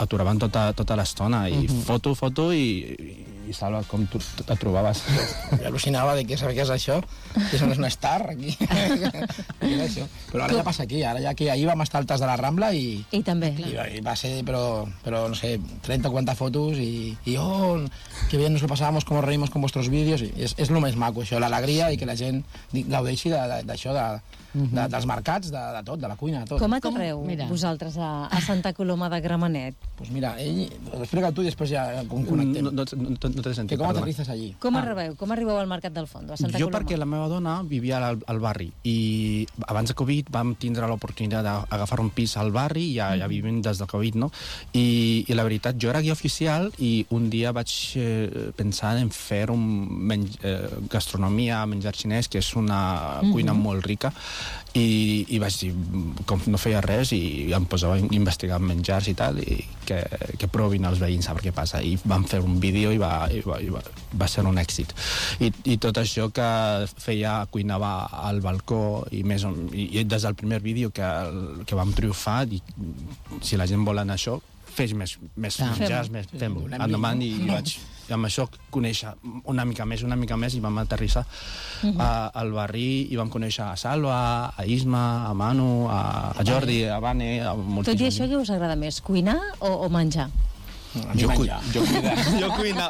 aturaven tota l'estona, i foto, i Salva, com tu et trobaves? Jo al·lucinava de què saber què és això, que no és un star, aquí. Però ara ja passa aquí, ara ja que ahir vam estar altes de la Rambla i també. I va ser, però no sé, 30 o 40 fotos i que bien nos lo pasábamos, como reímos con vuestros vídeos, i és el més maco, això, l'alegria i que la gent gaudeixi d'això, dels mercats, de tot, de la cuina, de tot. Com aterreu vosaltres a Santa Coloma de Gramenet? Pues mira, explica tu i després ja connectem. No t'he sentit, com aterrices allí? Com arribeu al Mercat del Fondo, a Santa Coloma? Jo perquè la meva dona vivia al barri i abans de Covid vam tindre l'oportunitat d'agafar un pis al barri i ja vivim des del Covid, no? I la veritat, jo era guia oficial i un dia vaig pensar en fer gastronomia, menjar xinès, que és una cuina molt rica, i vaig dir, com no feia res, i em posava a investigar menjars i tal, i que provin els veïns a veure què passa, i vam fer un vídeo i va ser un èxit, i tot això que feia, cuinava al balcó, i des del primer vídeo que vam triomfar, i si la gent vol anar a això, fes més menjars, fem-ho endavant, i vaig amb això conèixer una mica més, i vam aterrissar al barri i vam conèixer a Salva, a Isma, a Manu, a Jordi, a Vane, a moltíssim. Tot i això, què us agrada més, cuinar o menjar? Jo cuinar.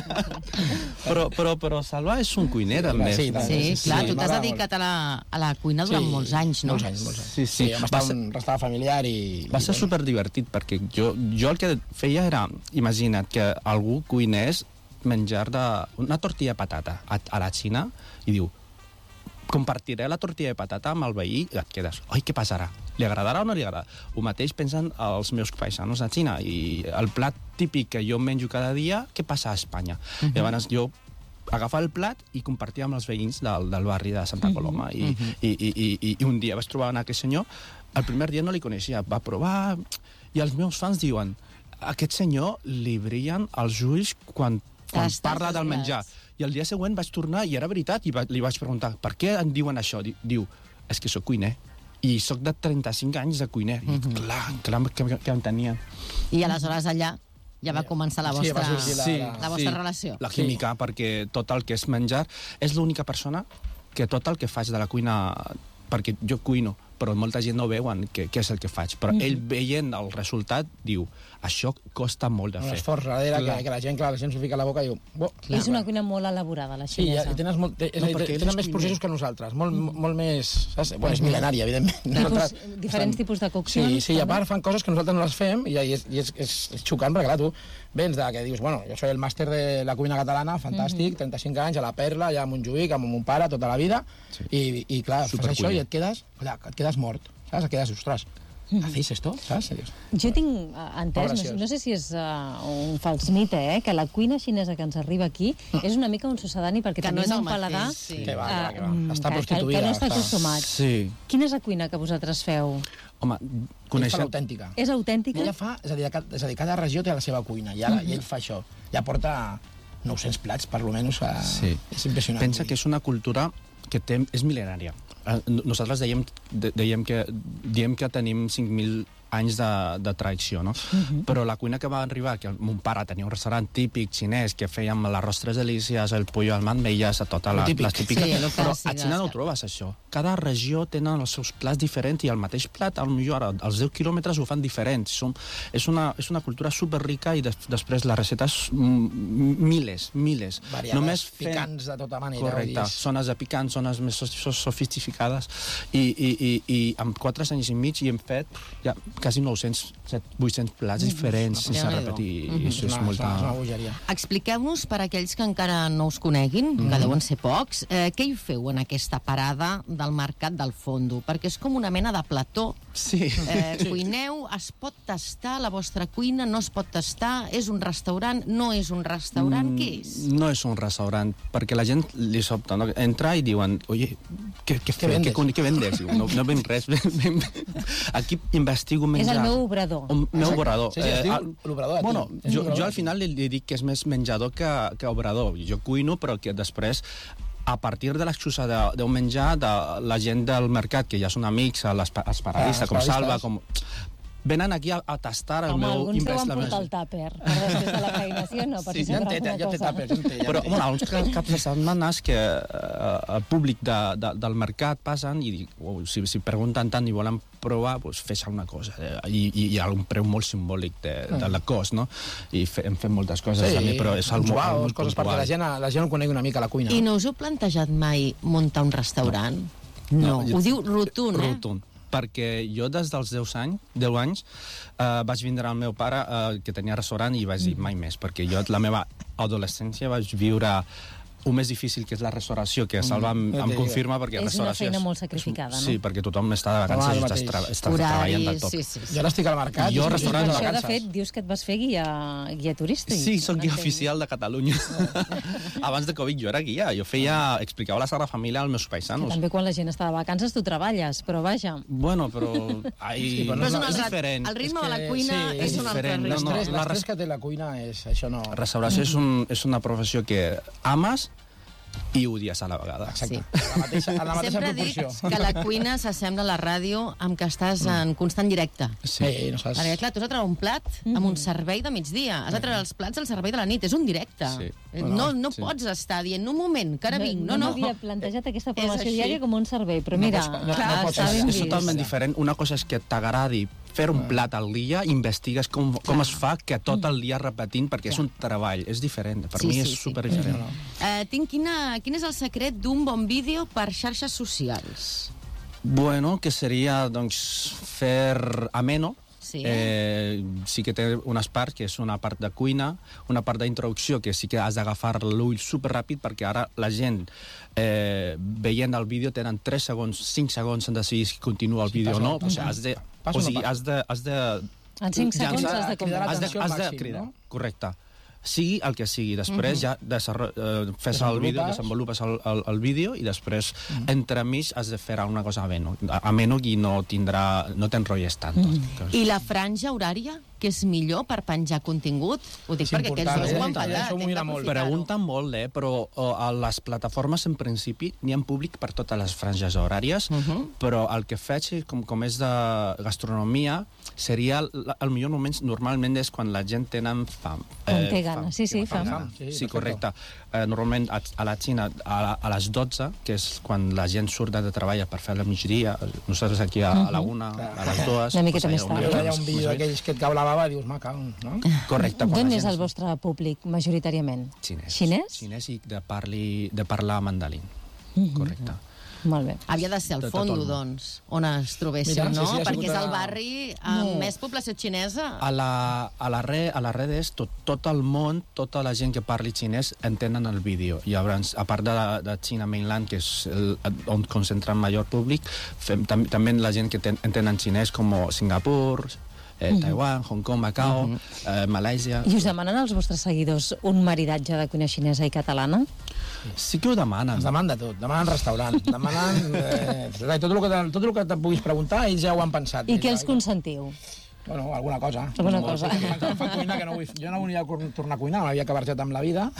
Però Salva és un cuiner, també. Sí, clar, tu t'has dedicat a la cuina durant molts anys, no? Molts anys. Sí, vam estar en un restaurant familiar i... Va ser superdivertit, perquè jo el que feia era, imagina't que algú cuinés menjar una tortilla de patata a la Xina i diu, compartiré la tortilla de patata amb el veí, i et quedes, oi, què passarà? Li agradarà o no li agradarà? Ho mateix pensen els meus paisanos a Xina, i el plat típic que jo menjo cada dia, què passa a Espanya? Llavors jo agafava el plat i compartia amb els veïns del barri de Santa Coloma, i un dia vaig trobar aquest senyor, el primer dia no li coneixia, va provar, i els meus fans diuen, aquest senyor li brillen els ulls quan parla del menjar. I el dia següent vaig tornar i era veritat, i li vaig preguntar, per què em diuen això? Diu, és que soc cuiner, i soc de 35 anys de cuiner. I clar que em tenien. I aleshores allà ja va començar la vostra relació. La química, perquè tot el que és menjar és l'única persona que tot el que faig de la cuina, perquè jo cuino, però molta gent no veuen què és el que faig, però ell veient el resultat diu, això costa molt de fer. L'esforç darrere, que la gent s'ho fica a la boca i diu... És una cuina molt elaborada, la xinesa. Sí, tenen més processos que nosaltres, molt més... És mil·lenària, evidentment. Diferents tipus de coccions. Sí, i a part fan coses que nosaltres no les fem, i és xocant, perquè clar, tu vens que dius, bueno, jo soy el màster de la cuina catalana, fantàstic, 35 anys, a la Perla, allà a Montjuïc, amb mon pare, tota la vida, i clar, fas això i et quedes mort, saps? Et quedes, ostres, ¿hacéis esto? ¿Sabes? Jo tinc entès, no sé si és un fals mite, que la cuina xinesa que ens arriba aquí és una mica un sucedani perquè tenim un paladar que està prostituïda. Que no està acostumat. Quina és la cuina que vosaltres feu? Home, coneixem... l'autèntica. És autèntica? Ella fa, és a dir, cada regió té la seva cuina, i ell fa això. Ja porta 900 plats, per almenys. És impressionant. Pensa que és una cultura que és mil·lenària. Nosaltres diem que tenim 5.000 anys de tradició, no? Però la cuina que va arribar, que mon pare tenia un restaurant típic xinès, que fèiem l'arròs tres delícies, el pollo al mandmelles, tota les típiques, però a Xina no ho trobes, això. Cada regió tenen els seus plats diferents, i el mateix plat, potser als 10 quilòmetres ho fan diferents. És una cultura superrica, i després les receptes miles. Variades, picants de tota manera. Correcte, zones de picants, zones més sofisticades, i amb 4 anys i mig hi hem fet quasi 800 plats diferents sense repetir. Això és molta bogeria. Expliqueu-nos, per aquells que encara no us coneguin, que deuen ser pocs, què hi feu en aquesta parada del Mercat del Fondo? Perquè és com una mena de plató. Sí. Cuineu, es pot tastar la vostra cuina, no es pot tastar, és un restaurant, no és un restaurant, què és? No és un restaurant, perquè la gent li sobta, no? Entra i diuen, oye, ¿qué vendes? No ven res. Aquí investigo menjar. És el meu obrador. El meu obrador. Sí, es diu l'obrador. Bueno, jo al final li dic que és més menjador que obrador. Jo cuino, però que després, a partir de l'excusa d'un menjar, de la gent del mercat, que ja són amics, els paradistes, com Salva, venen aquí a tastar el Home, meu... alguns deuen portar el tàper per després de la feina, sí o no? Sí, ja en té tàper. Però, bueno, uns caps de setmanes que el públic del mercat passen i si pregunten tant i volen provar, doncs fes una cosa. I hi ha un preu molt simbòlic de la cost, no? I hem fet moltes coses també, però és algo molt coses perquè la gent ho conegui una mica, la cuina. I no us heu plantejat mai muntar un restaurant? No. Ho diu rotund, eh? Rotund. Perquè jo des dels 10 anys vaig vindre al meu pare que tenia restaurant i vaig dir mai més, perquè jo la meva adolescència vaig viure el més difícil, que és la restauració, que Salva em confirma, perquè és restauració una feina molt sacrificada, no? Sí, perquè tothom està de vacances i està treballant del tot. Jo ara estic al mercat. Jo restaurant de vacances. De fet, dius que et vas fer guia turístic. Sí, soc guia oficial de Catalunya. Abans de Covid jo era guia. Jo explicava la Sagrada Família als meus paisanos. També quan la gent està de vacances tu treballes, però vaja. Bueno, però... és diferent. El ritme de la cuina és un altre ritme. L'estrès que té la cuina és... Això no... Restauració és una professió que ames i odies a la vegada. Exacte. Sí. A la mateixa proporció. Sempre dic que la cuina s'assembla a la ràdio amb què estàs en constant directe. Sí, no saps. Perquè, clar, tu has de treure un plat amb un servei de migdia. Has de treure els plats al servei de la nit. És un directe. Sí. No pots estar dient un moment, que ara vinc. No havia plantejat aquesta formació diària com un servei, però mira, està ben vist. És totalment diferent. Una cosa és que t'agradi fer un plat al dia, investigues com es fa que tot el dia repetint, perquè és un treball, és diferent. Per mi és superdiferent. Quin és el secret d'un bon vídeo per xarxes socials? Bueno, que seria, doncs, fer ameno. Sí que té unes parts, que és una part de cuina, una part d'introducció, que sí que has d'agafar l'ull superràpid, perquè ara la gent veient el vídeo tenen 3 segons, 5 segons en decidir si continua el vídeo o no. O sigui, has de... En 5 segons has de comprar. Has de cridar, correcte. Sigui el que sigui. Després ja fes el vídeo, desenvolupes el vídeo i després entremig has de fer alguna cosa ameno i no t'enrotlles tant. I la franja horària, que és millor per penjar contingut? Ho dic perquè aquells dos ho han pagat. Pregunten molt, però a les plataformes en principi n'hi ha públic per totes les franges horàries, però el que faig, com és de gastronomia, seria el millor moment normalment és quan la gent tenen fam. Quan té gana, fam. Sí, correcte. Normalment a la Xina a les 12, que és quan la gent surt de treball per fer la migdia, nosaltres aquí a la 1, a les 2... Una miqueta més tard. Jo veia un vídeo d'aquells que et cau la bava i dius, no? Correcte. D'on és el vostre públic, majoritàriament? Xinès. Xinès i de parlar mandarín. Correcte. Molt bé. Havia de ser al Fondo, doncs, on es trobessin, no? Perquè és el barri amb més població xinesa. A la redes, tot el món, tota la gent que parli xinès entenen el vídeo. I llavors, a part de China Mainland, que és on concentra el major públic, també la gent que entenen xinès com Singapur, Taiwan, Hong Kong, Macao, Malàisia... I us demanen als vostres seguidors un maridatge de cuina xinesa i catalana? Sí que ho demanen. Ens demanen de tot. Demanen restaurant, demanen... tot el que te puguis preguntar, ells ja ho han pensat. I què els consentiu? Bueno, alguna cosa. Alguna cosa. Jo no volia tornar a cuinar, m'havia acabat amb la vida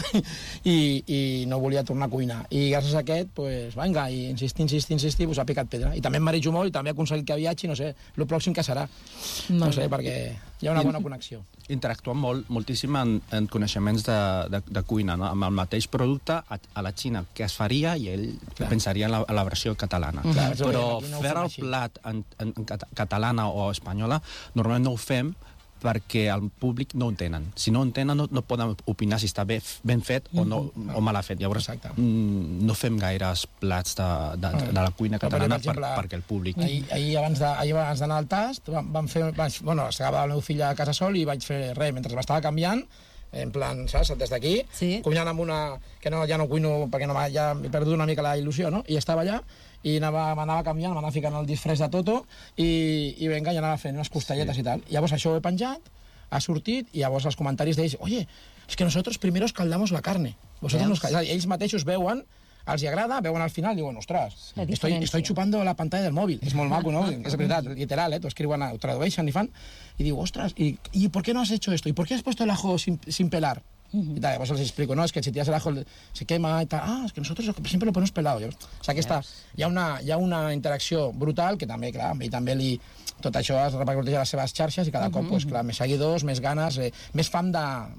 i no volia tornar a cuinar. I gràcies a aquest, doncs, vinga, i insistir, doncs ha picat pedra. I també em marejo molt i també he aconseguit que viatgi, no sé, el pròxim que serà. No sé, perquè hi ha una bona connexió. Interactuem moltíssim en coneixements de cuina, no? Amb el mateix producte a la Xina que es faria i ell pensaria en la versió catalana. Però fer el plat en catalana o espanyola normalment no ho fem perquè el públic no ho entenen. Si no ho entenen, no poden opinar si està ben fet o mal fet. Llavors, no fem gaires plats de la cuina catalana perquè el públic... Ahir abans d'anar al tast, estava el meu fill a casa sol i vaig fer res, mentre m'estava canviant, en plan, saps, des d'aquí, cuinant amb una... que ja no cuino perquè ja he perdut una mica la il·lusió, no? I estava allà i m'anava canviant, m'anava ficant el disfress de Toto i venga, i anava fent unes costelletes i tal. Llavors això ho he penjat, ha sortit, i llavors els comentaris d'ells, oye, es que nosotros primero escaldamos la carne. Ells mateixos veuen, els agrada, veuen al final, diuen, ostres, estoy chupando la pantalla del móvil. És molt maco, no? És veritat, literal, t'ho escriuen, ho tradueixen i fan, i diu, ostres, ¿y por qué no has hecho esto? ¿Y por qué has puesto el ajo sin pelar? Y tal, llavors els explico, no, es que si tiras el ajo se quema y tal, es que nosotros siempre lo ponemos pelado. O sigui, hi ha una interacció brutal que també, clar, a mi també tot això es repercuteix a les seves xarxes i cada cop, pues, clar, més seguidors, més ganes, més fam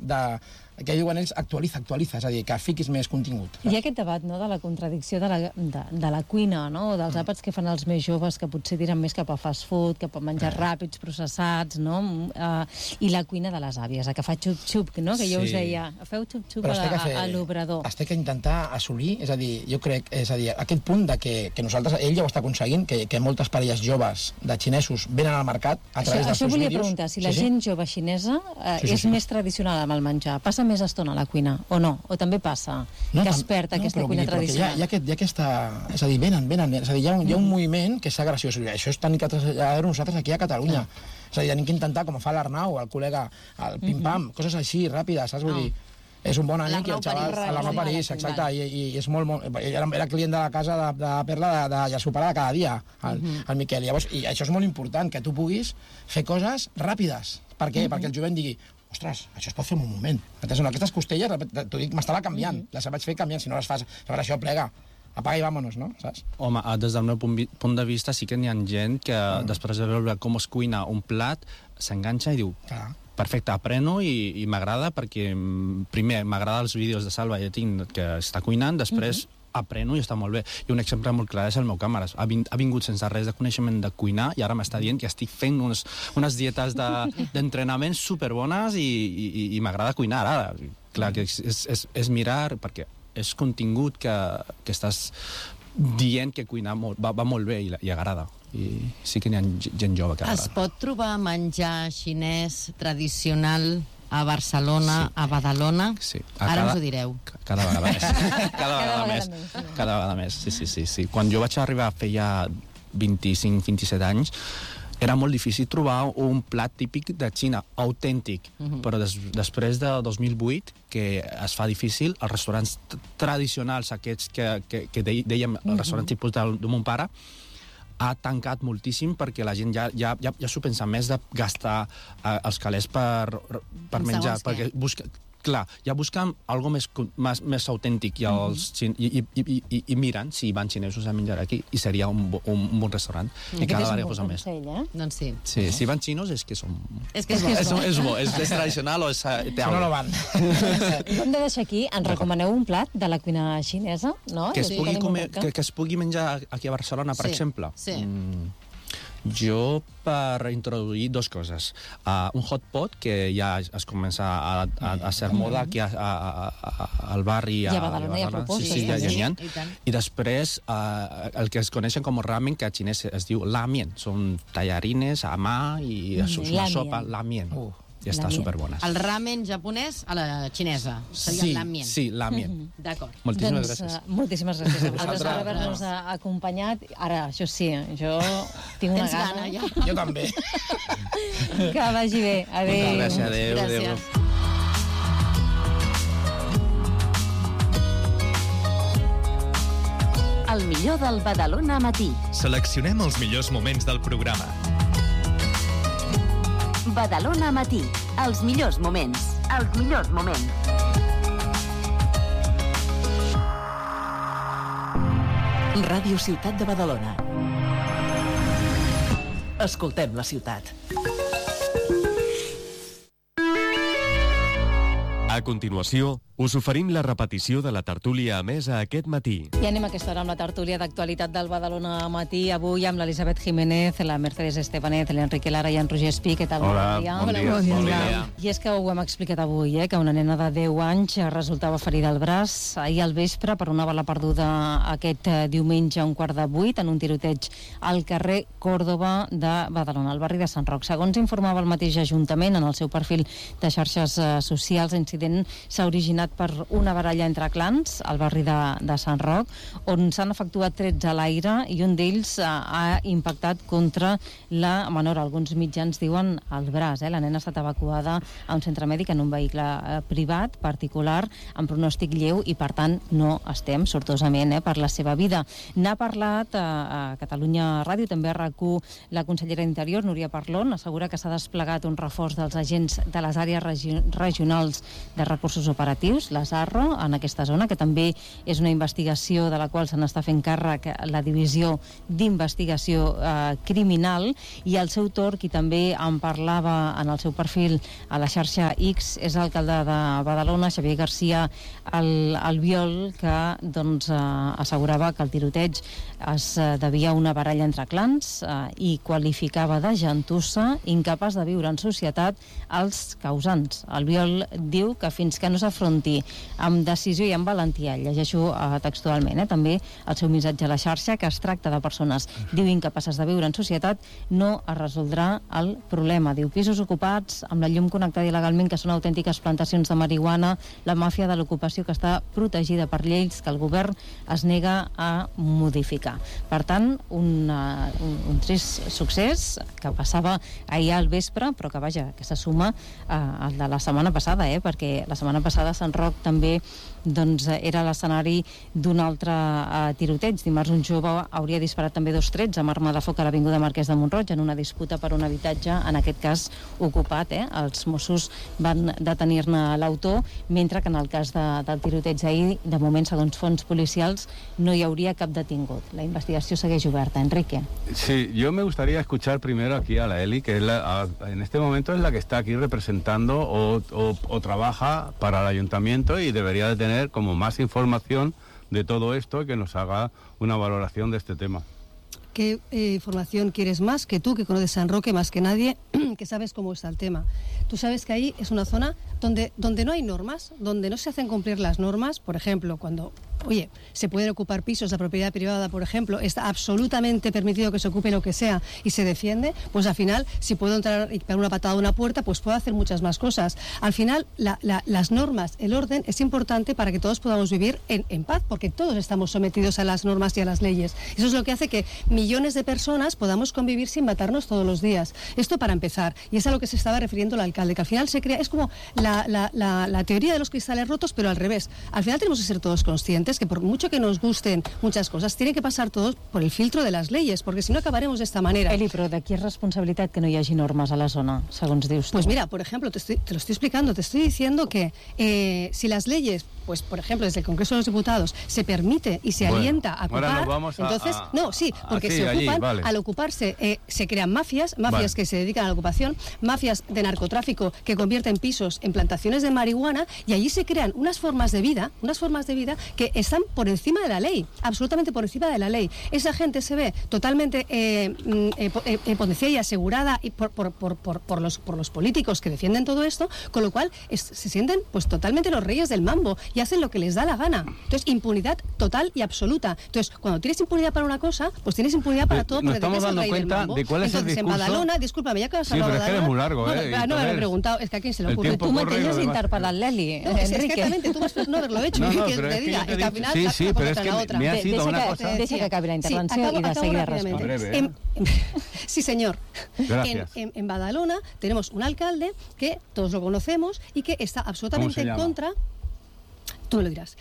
que diuen ells, actualitza, és a dir, que fiquis més contingut. Hi ha aquest debat, no?, de la contradicció de la cuina, no?, dels àpats que fan els més joves, que potser tiren més cap a fast food, cap a menjar ràpids, processats, no?, i la cuina de les àvies, que fa xup-xup, no?, que jo us deia, feu xup-xup a l'obrador. Has d'intentar assolir, és a dir, jo crec, aquest punt de que nosaltres, ell ja ho està aconseguint, que moltes parelles joves de xinesos venen al mercat a través dels seus vídeos. Això volia preguntar, si la gent jove xinesa és més tradicional amb el menjar, passa més estona a la cuina, o no? O també passa que es perd aquesta cuina tradicional? Hi ha aquesta... És a dir, venen. És a dir, hi ha un moviment que és graciós. Això és tant que traslladar nosaltres aquí a Catalunya. És a dir, tenim que intentar, com fa l'Arnau, el col·lega, el pim-pam, coses així, ràpides, saps? Vull dir, és un bon amic i el xaval a l'Arnau París, exacte, i és molt... Era client de la casa de Perla de sopar de cada dia, el Miquel. I això és molt important, que tu puguis fer coses ràpides. Per què? Perquè el jovent digui, ostres, això es pot fer en un moment. Aquestes costelles, t'ho dic, m'estava canviant. Les vaig fer canviant, si no les fas, llavors això plega. Apaga i vámonos, no? Saps? Home, des del meu punt de vista sí que n'hi ha gent que després de veure com es cuina un plat s'enganxa i diu, perfecte, apreno i m'agrada perquè primer m'agrada els vídeos de Salva que està cuinant, després apreno i està molt bé. I un exemple molt clar és el meu càmeres. Ha vingut sense res de coneixement de cuinar i ara m'està dient que estic fent unes dietes d'entrenament superbones i m'agrada cuinar ara. Clar, que és mirar, perquè és contingut que estàs dient que cuinar va molt bé i agrada. I sí que n'hi ha gent jove que agrada. Es pot trobar menjar xinès tradicional a Barcelona, a Badalona? Sí. Ara us ho direu. Cada vegada més. Cada vegada més, sí. Quan jo vaig arribar feia 25-27 anys, era molt difícil trobar un plat típic de Xina, autèntic, però després de 2008, que es fa difícil, els restaurants tradicionals aquests que dèiem, el restaurant tipus de mon pare, ha tancat moltíssim perquè la gent ja s'ho pensa més de gastar els calés per menjar, perquè clar, ja busquen algo més autèntic i miren si van xinesos a menjar aquí i seria un bon restaurant i cada vegada posa més. Doncs sí. Sí, si van xinos és que són... És bo. És tradicional o és... Si no, no van. Hem de deixar aquí, ens recomaneu un plat de la cuina xinesa, no? Que es pugui menjar aquí a Barcelona, per exemple? Sí. Jo, per introduir dues coses. Un hot pot, que ja es comença a ser moda aquí al barri. I a Badalona hi ha propostes. Sí, ja n'hi ha. I després, el que es coneixen com ramen, que a xinès es diu lamien. Són tallarines a mà i és una sopa, lamien. I està superbona. El ramen japonès a la xinesa. Seria lamien. Sí, lamien. D'acord. Moltíssimes gràcies. Moltíssimes gràcies a vosaltres per haver-nos acompanyat. Ara, això sí, jo tinc una gana. Jo també. Que vagi bé. Adéu. Gràcies, adéu. El millor del Badalona Matí. Seleccionem els millors moments del programa. Badalona Matí. Els millors moments. Els millors moments. Ràdio Ciutat de Badalona. Escoltem la ciutat. A continuació, us oferim la repetició de la tertúlia emesa aquest matí. I anem a aquesta hora amb la tertúlia d'actualitat del Badalona Matí. Avui amb l'Elisabet Jiménez, la Mercedes Estebanet, l'Enrique Lara i en Roger Espí. Què tal? Hola, bon dia. I és que ho hem explicat avui, que una nena de 10 anys resultava ferida al braç ahir al vespre per una bala perduda aquest diumenge a 7:15 en un tiroteig al carrer Còrdova de Badalona, al barri de Sant Roc. Segons informava el mateix Ajuntament en el seu perfil de xarxes socials, l'incident s'ha originat passat per una baralla entre clans al barri de Sant Roc, on s'han efectuat trets a l'aire i un d'ells ha impactat contra la menor. Alguns mitjans diuen el braç. La nena ha estat evacuada a un centre mèdic en un vehicle privat, particular, amb pronòstic lleu i, per tant, no estem sortosament per la seva vida. N'ha parlat a Catalunya Ràdio, també a RAC1, la consellera d'Interior, Núria Parlon, assegura que s'ha desplegat un reforç dels agents de les àrees regionals de recursos operatius, les ARRO, en aquesta zona, que també és una investigació de la qual se n'està fent càrrec la Divisió d'Investigació Criminal, i al seu torn, qui també en parlava en el seu perfil a la xarxa X, és l'alcalde de Badalona, Xavier García Albiol, que assegurava que el tiroteig es devia a una baralla entre clans i qualificava de gentussa, incapaç de viure en societat, els causants. Albiol diu que fins que no s'afronti amb decisió i amb valentia, llegeixo textualment, també el seu missatge a la xarxa, que es tracta de persones, diu, incapaces de viure en societat, no es resoldrà el problema. Diu, pisos ocupats amb la llum connectada il·legalment, que són autèntiques plantacions de marihuana, la màfia de l'ocupació que està protegida per lleis que el govern es nega a modificar. Per tant, un trist succés que passava ahir al vespre, però que, vaja, que se suma al de la setmana passada, perquè la setmana passada Sant Roc també era l'escenari d'un altre tiroteig. Dimarts un jove hauria disparat també 2 trets amb arma de foc a l'avinguda Marquès de Montroig en una disputa per un habitatge, en aquest cas ocupat. Els Mossos van detenir-ne l'autor, mentre que en el cas del tiroteig d'ahir, de moment, segons fonts policials, no hi hauria cap detingut. La investigació segueix oberta. Enrique. Sí, yo me gustaría escuchar primero aquí a la Eli, que es en este momento es la que está aquí representando o trabaja para el ayuntamiento y debería de tener como más información de todo esto y que nos haga una valoración de este tema. ¿Qué información quieres más que tú, que conoces San Roque más que nadie, que sabes cómo está el tema? Tú sabes que ahí es una zona donde no hay normas, donde no se hacen cumplir las normas. Por ejemplo, cuando, se pueden ocupar pisos de propiedad privada, por ejemplo, está absolutamente permitido que se ocupe lo que sea y se defiende, pues al final, si puedo entrar y pegar una patada a una puerta, pues puedo hacer muchas más cosas. Al final, las normas, el orden es importante para que todos podamos vivir en paz, porque todos estamos sometidos a las normas y a las leyes. Eso es lo que hace que millones de personas podamos convivir sin matarnos todos los días. Esto para empezar. Y es a lo que se estaba refiriendo el alcalde, que al final se crea, es como la teoría de los cristales rotos, pero al revés. Al final tenemos que ser todos conscientes que por mucho que nos gusten muchas cosas, tiene que pasar todos por el filtro de las leyes, porque si no acabaremos de esta manera. Eli, però de qui és responsabilitat que no hi hagi normes a la zona, segons dius tu? Pues mira, por ejemplo, te lo estoy explicando, te estoy diciendo que si las leyes, pues por ejemplo, desde el Congreso de los Diputados se permite y se alienta a ocupar, entonces, porque se ocupan, allí, vale. Al ocuparse se crean mafias que se dedican a la ocupación, mafias de narcotráfico que convierten pisos en plantaciones de marihuana, y allí se crean unas formas de vida que están por encima de la ley, absolutamente por encima de la ley. Esa gente se ve totalmente potenciada y asegurada por los políticos que defienden todo esto, con lo cual se sienten pues totalmente los reyes del mambo y hacen lo que les da la gana. Entonces, impunidad total y absoluta. Entonces, cuando tienes impunidad para una cosa, pues tienes impunidad para todo, porque estamos dando cuenta de cuál es el discurso. En Badalona, discúlpame, ya que has hablado de Badalona... Sí, pero es que eres muy largo, No me he preguntado, es que a quién se le ocurre. Tú me tienes interpelat, Leli, no, Enrique. Exactamente, tú vas no haberlo hecho. No, pero es que al final sí, pero es que me ha sido una cosa... Deixa que acabi la intervenció i de seguida respon. Sí, señor. Gracias. En Badalona tenemos un alcalde que todos lo conocemos y que está absolutamente en contra... Tú me lo dirás.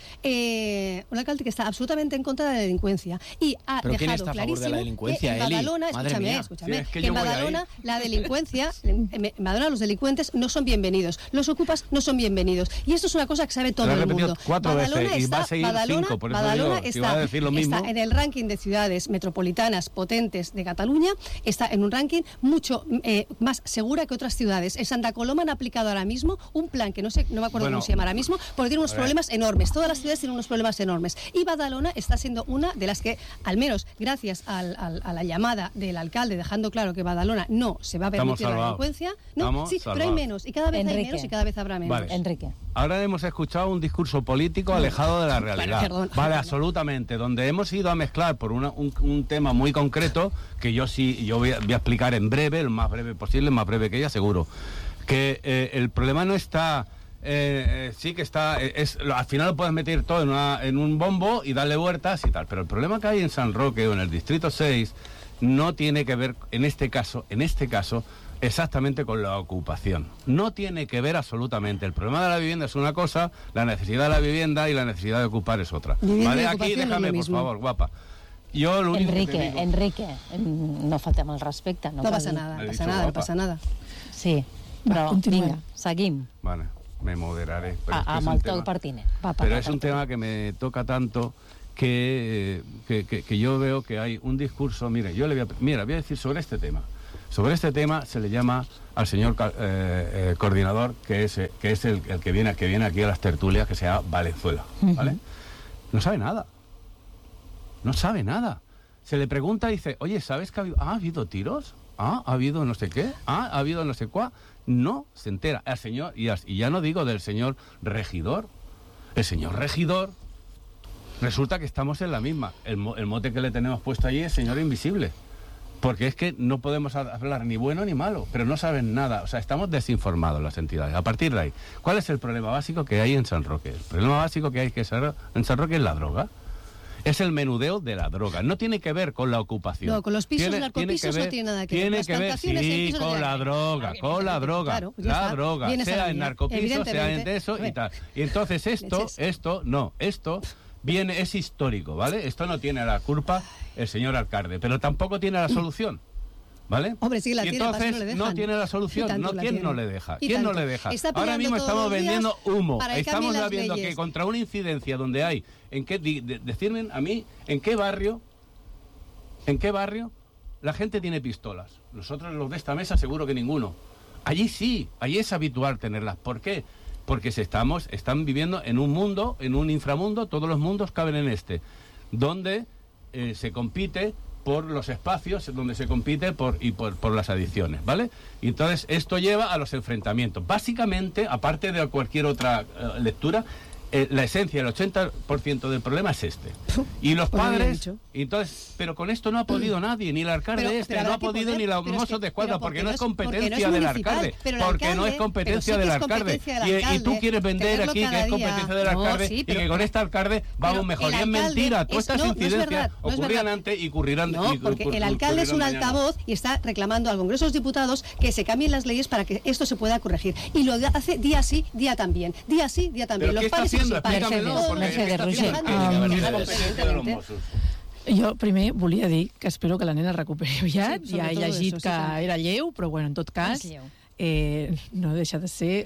Un alcalde que está absolutamente en contra de la delincuencia y ha ¿Pero quién dejado está a favor de la delincuencia, que en Badalona, escúchame, sí, que en Badalona la delincuencia, en Badalona los delincuentes no son bienvenidos, los ocupas no son bienvenidos, y esto es una cosa que sabe todo el mundo. 4 veces y va a seguir 5, por eso Badalona digo, si va a decir lo mismo. Está en el ranking de ciudades metropolitanas potentes de Cataluña, está en un ranking mucho más segura que otras ciudades. En Santa Coloma han aplicado ahora mismo un plan que no me acuerdo cómo se llama ahora mismo, porque tiene unos problemas enormes. Todas las ciudades tienen unos problemas enormes. Y Badalona está siendo una de las que, al menos gracias a la llamada del alcalde, dejando claro que Badalona no se va a permitir la delincuencia. No, sí, pero hay menos. Y cada vez hay menos y cada vez habrá menos. Vale. Enrique. Ahora hemos escuchado un discurso político alejado de la realidad. Vale, absolutamente. Donde hemos ido a mezclar por un tema muy concreto, que yo voy a explicar en breve, lo más breve posible, más breve que ella, seguro. Que el problema no está sí que está... al final lo puedes meter todo en un bombo y darle vueltas y tal. Pero el problema que hay en San Roque o en el Distrito 6 no tiene que ver, en este caso, exactamente con la ocupación. No tiene que ver absolutamente. El problema de la vivienda es una cosa, la necesidad de la vivienda y la necesidad de ocupar es otra. ¿Vale? Aquí déjame, por favor, guapa. Yo lo único que digo... Enrique, no faltem al respecte. No passa nada. Sí, però vinga, seguim. Vale, me moderaré. Amb el to pertinent. Pero es un tema que me toca tanto que yo veo que hay un discurso... Mira, voy a decir sobre este tema. Sobre este tema se le llama al señor coordinador, que es el que viene aquí a las tertulias, que se llama Valenzuela, ¿vale? No sabe nada. No sabe nada. Se le pregunta y dice, oye, ¿sabes que ha habido tiros? ¿Ha habido no sé qué? ¿Ha habido no sé cuál? No se entera. El señor, y ya no digo del señor regidor. El señor regidor, resulta que estamos en la misma. El mote que le tenemos puesto allí es señor invisible. Porque es que no podemos hablar ni bueno ni malo, pero no saben nada. O sea, estamos desinformados las entidades. A partir de ahí, ¿cuál es el problema básico que hay en San Roque? El problema básico que hay en San Roque es la droga. Es el menudeo de la droga. No tiene que ver con la ocupación. No, con los pisos, narcopisos no tiene nada que ver. Tiene que ver, sí, con la droga, Claro, la droga. Sea en narcopisos, sea en eso y tal. Y entonces esto viene, es histórico, ¿vale? Esto no tiene la culpa el señor alcalde, pero tampoco tiene la solución, ¿vale? Hombre, sí la tiene, entonces no tiene la solución, ¿quién no le deja? ¿Quién no le deja? Ahora mismo estamos vendiendo humo, estamos viendo que contra una incidencia donde hay, decirme a mí, ¿en qué barrio la gente tiene pistolas? Nosotros los de esta mesa seguro que ninguno. Allí sí, allí es habitual tenerlas. ¿Por qué? Porque están viviendo en un mundo, en un inframundo, todos los mundos caben en donde se compite por los espacios, donde se compite por las adicciones, ¿vale? Y entonces esto lleva a los enfrentamientos. Básicamente, aparte de cualquier otra lectura, la esencia, el 80% del problema es este. Y los padres, entonces, pero con esto no ha podido nadie, ni el alcalde no ha podido ni los Mossos de Escuadra, porque no es competencia del alcalde. Porque no es competencia del alcalde. Y tú quieres vender aquí que es competencia del alcalde y que con este alcalde vamos mejor. Y es mentira, todas estas incidencias ocurrían antes y ocurrirán. No, porque el alcalde es un altavoz y está reclamando al Congreso de los Diputados que se cambien las leyes para que esto se pueda corregir. Y lo hace día sí, día también. Día sí, día también. Los padres Jo primer volia dir que espero que la nena recuperi aviat. Ja he llegit que era lleu, però bueno, en tot cas no deixa de ser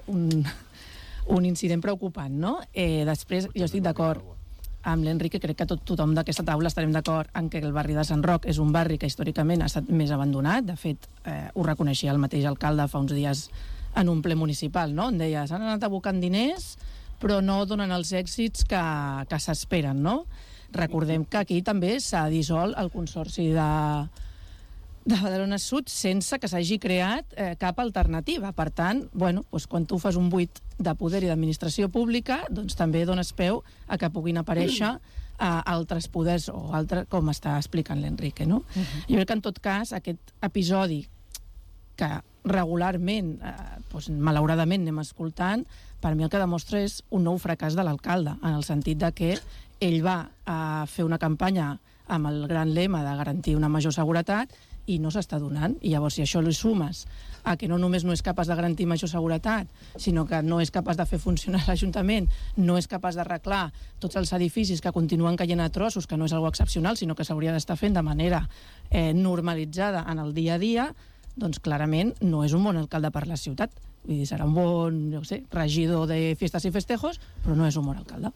un incident preocupant, no? Després, jo estic d'acord amb l'Enrique, crec que tothom d'aquesta taula estarem d'acord en que el barri de Sant Roc és un barri que històricament ha estat més abandonat. De fet, ho reconeixia el mateix alcalde fa uns dies en un ple municipal, no? Em deia, s'han anat abocant diners però no donen els èxits que s'esperen, no? Recordem que aquí també s'ha dissolt el Consorci de Badalona Sud sense que s'hagi creat cap alternativa. Per tant, bueno, doncs quan tu fas un buit de poder i d'administració pública, doncs també dones peu a que puguin aparèixer altres poders o altres, com està explicant l'Enrique, no? Jo crec que en tot cas aquest episodi que regularment, malauradament anem escoltant, per mi el que demostra és un nou fracàs de l'alcalde, en el sentit de que ell va fer una campanya amb el gran lema de garantir una major seguretat i no s'està donant. I llavors, si això li sumes a que no només no és capaç de garantir major seguretat, sinó que no és capaç de fer funcionar l'Ajuntament, no és capaç d'arreglar tots els edificis que continuen caient a trossos, que no és algo excepcional, sinó que s'hauria d'estar fent de manera normalitzada en el dia a dia, doncs clarament no és un bon alcalde per la ciutat. Vull dir, serà un bon, regidor de fiestas i festejos, però no és un bon alcalde.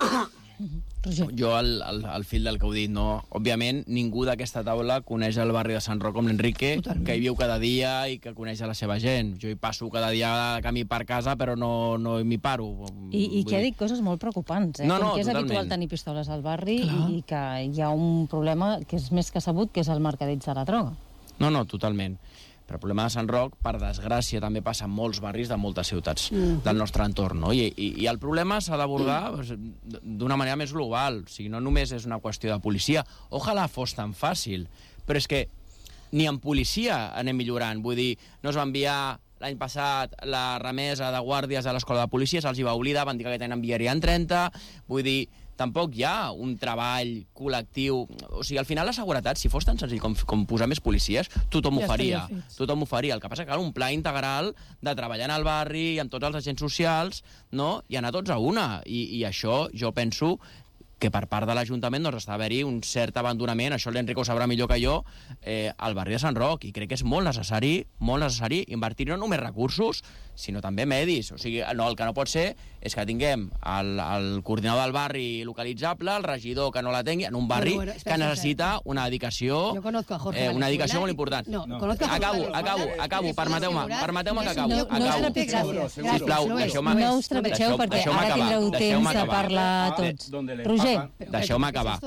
Jo, al fil del que heu dit, no? Òbviament, ningú d'aquesta taula coneix el barri de Sant Roc com l'Enrique, que hi viu cada dia i que coneix a la seva gent. Jo hi passo cada dia de camí per casa, però no m'hi paro. I que ha dit coses molt preocupants, No, com que és habitual tenir pistoles al barri i que hi ha un problema que és més que sabut, que és el mercadeig de la droga. No, totalment. Però el problema de Sant Roc, per desgràcia, també passa en molts barris de moltes ciutats del nostre entorn, no? I el problema s'ha d'abordar d'una manera més global. O sigui, no només és una qüestió de policia. Ojalà fos tan fàcil. Però és que ni en policia anem millorant. Vull dir, no es va enviar l'any passat la remesa de guàrdies de l'escola de policia se'ls va oblidar, van dir que aquest any enviarien 30, vull dir, tampoc hi ha un treball col·lectiu. O sigui, al final la seguretat, si fos tan senzill com posar més policies, tothom ho faria. Tothom ho faria. El que passa que cal un pla integral de treballar en el barri, amb tots els agents socials, no? I anar tots a una. I això jo penso que per part de l'Ajuntament està haver-hi un cert abandonament, això l'Enrico ho sabrà millor que jo, al barri de Sant Roc, i crec que és molt necessari invertir no només recursos, sinó també medis. O sigui, el que no pot ser és que tinguem el coordinador del barri localitzable, el regidor que no la tingui, en un barri que necessita una dedicació molt important. Acabo, permeteu-me que acabo. Sisplau, deixeu-me acabar. No us trepitgeu perquè ara tindreu temps de parlar tots. Roger. Deixeu-me acabar.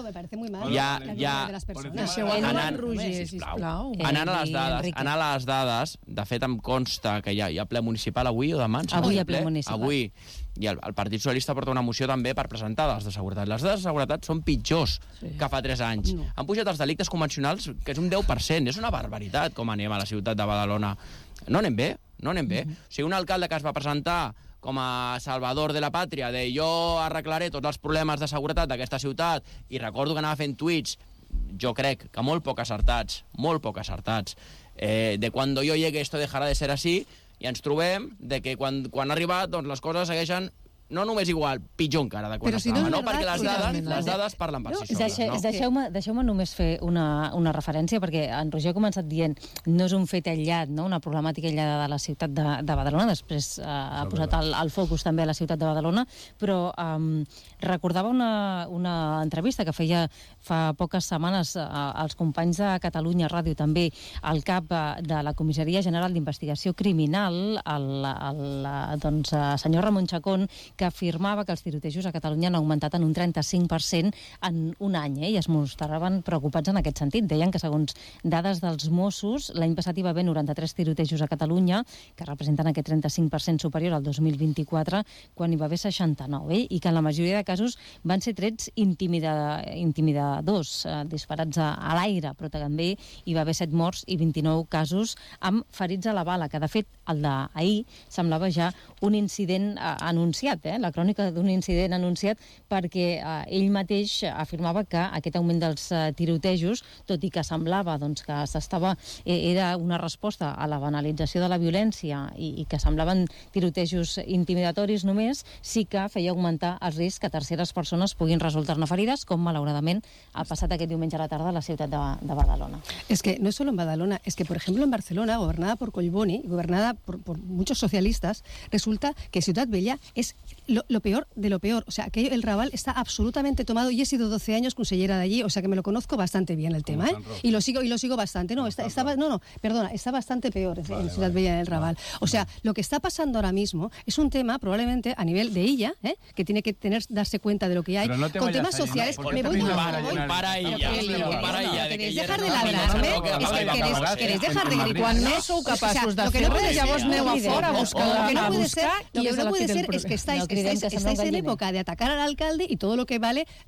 Anant a les dades, de fet em consta que hi ha ple municipal avui o demà? Avui hi ha ple municipal. Avui. I el Partit Socialista porta una moció també per presentar dades de seguretat. Les dades de seguretat són pitjors que fa 3 anys. Han pujat els delictes convencionals, que és un 10%. És una barbaritat com anem a la ciutat de Badalona. No anem bé. O sigui, un alcalde que es va presentar com a salvador de la pàtria, de jo arreglaré tots els problemes de seguretat d'aquesta ciutat, i recordo que anava fent tuits, jo crec que molt poc acertats, de cuando yo llegue esto dejará de ser así, i ens trobem de que quan ha arribat doncs les coses segueixen no només igual, pitjor encara de quan estava, no? Perquè les dades parlen per si soles. Deixeu-me només fer una referència, perquè en Roger ha començat dient no és un fet aïllat, una problemàtica aïllada de la ciutat de Badalona, després ha posat el focus també a la ciutat de Badalona, però recordava una entrevista que feia fa poques setmanes als companys de Catalunya Ràdio, també al cap de la Comissaria General d'Investigació Criminal, el senyor Ramon Chacón, que afirmava que els tirotejos a Catalunya han augmentat en un 35% en un any, i es mostraven preocupats en aquest sentit. Deien que, segons dades dels Mossos, l'any passat hi va haver 93 tirotejos a Catalunya, que representen aquest 35% superior al 2024, quan hi va haver 69, i que en la majoria de casos van ser trets intimidadors, disparats a l'aire, però també hi va haver 7 morts i 29 casos amb ferits a la bala, que de fet el d'ahir semblava ja un incident anunciat, la crònica d'un incident anunciat, perquè ell mateix afirmava que aquest augment dels tirotejos, tot i que semblava que era una resposta a la banalització de la violència i que semblaven tirotejos intimidatoris només, sí que feia augmentar el risc que terceres persones puguin resultar-ne ferides, com malauradament ha passat aquest diumenge a la tarda a la ciutat de Badalona. Es que no es solo en Badalona, es que, por ejemplo, en Barcelona, gobernada por Collboni, gobernada por muchos socialistas, resulta que Ciutat Vella es lo peor de lo peor. O sea, que el Raval está absolutamente tomado, y he sido 12 años consellera de allí, o sea que me lo conozco bastante bien el tema, y lo sigo bastante. Está bastante peor en Ciutat Vella del Raval. O sea, lo que está pasando ahora mismo es un tema probablemente a nivel de ella, que tiene que darse cuenta de lo que hay, con temas sociales. Para ella. ¿Queréis dejar de ladrarme? ¿Queréis dejar de gritar? Quan no sou capaços de fer-ho, llavors aneu a fora a buscar. Lo que no puede ser es que estáis en época de atacar al alcalde y todo vale.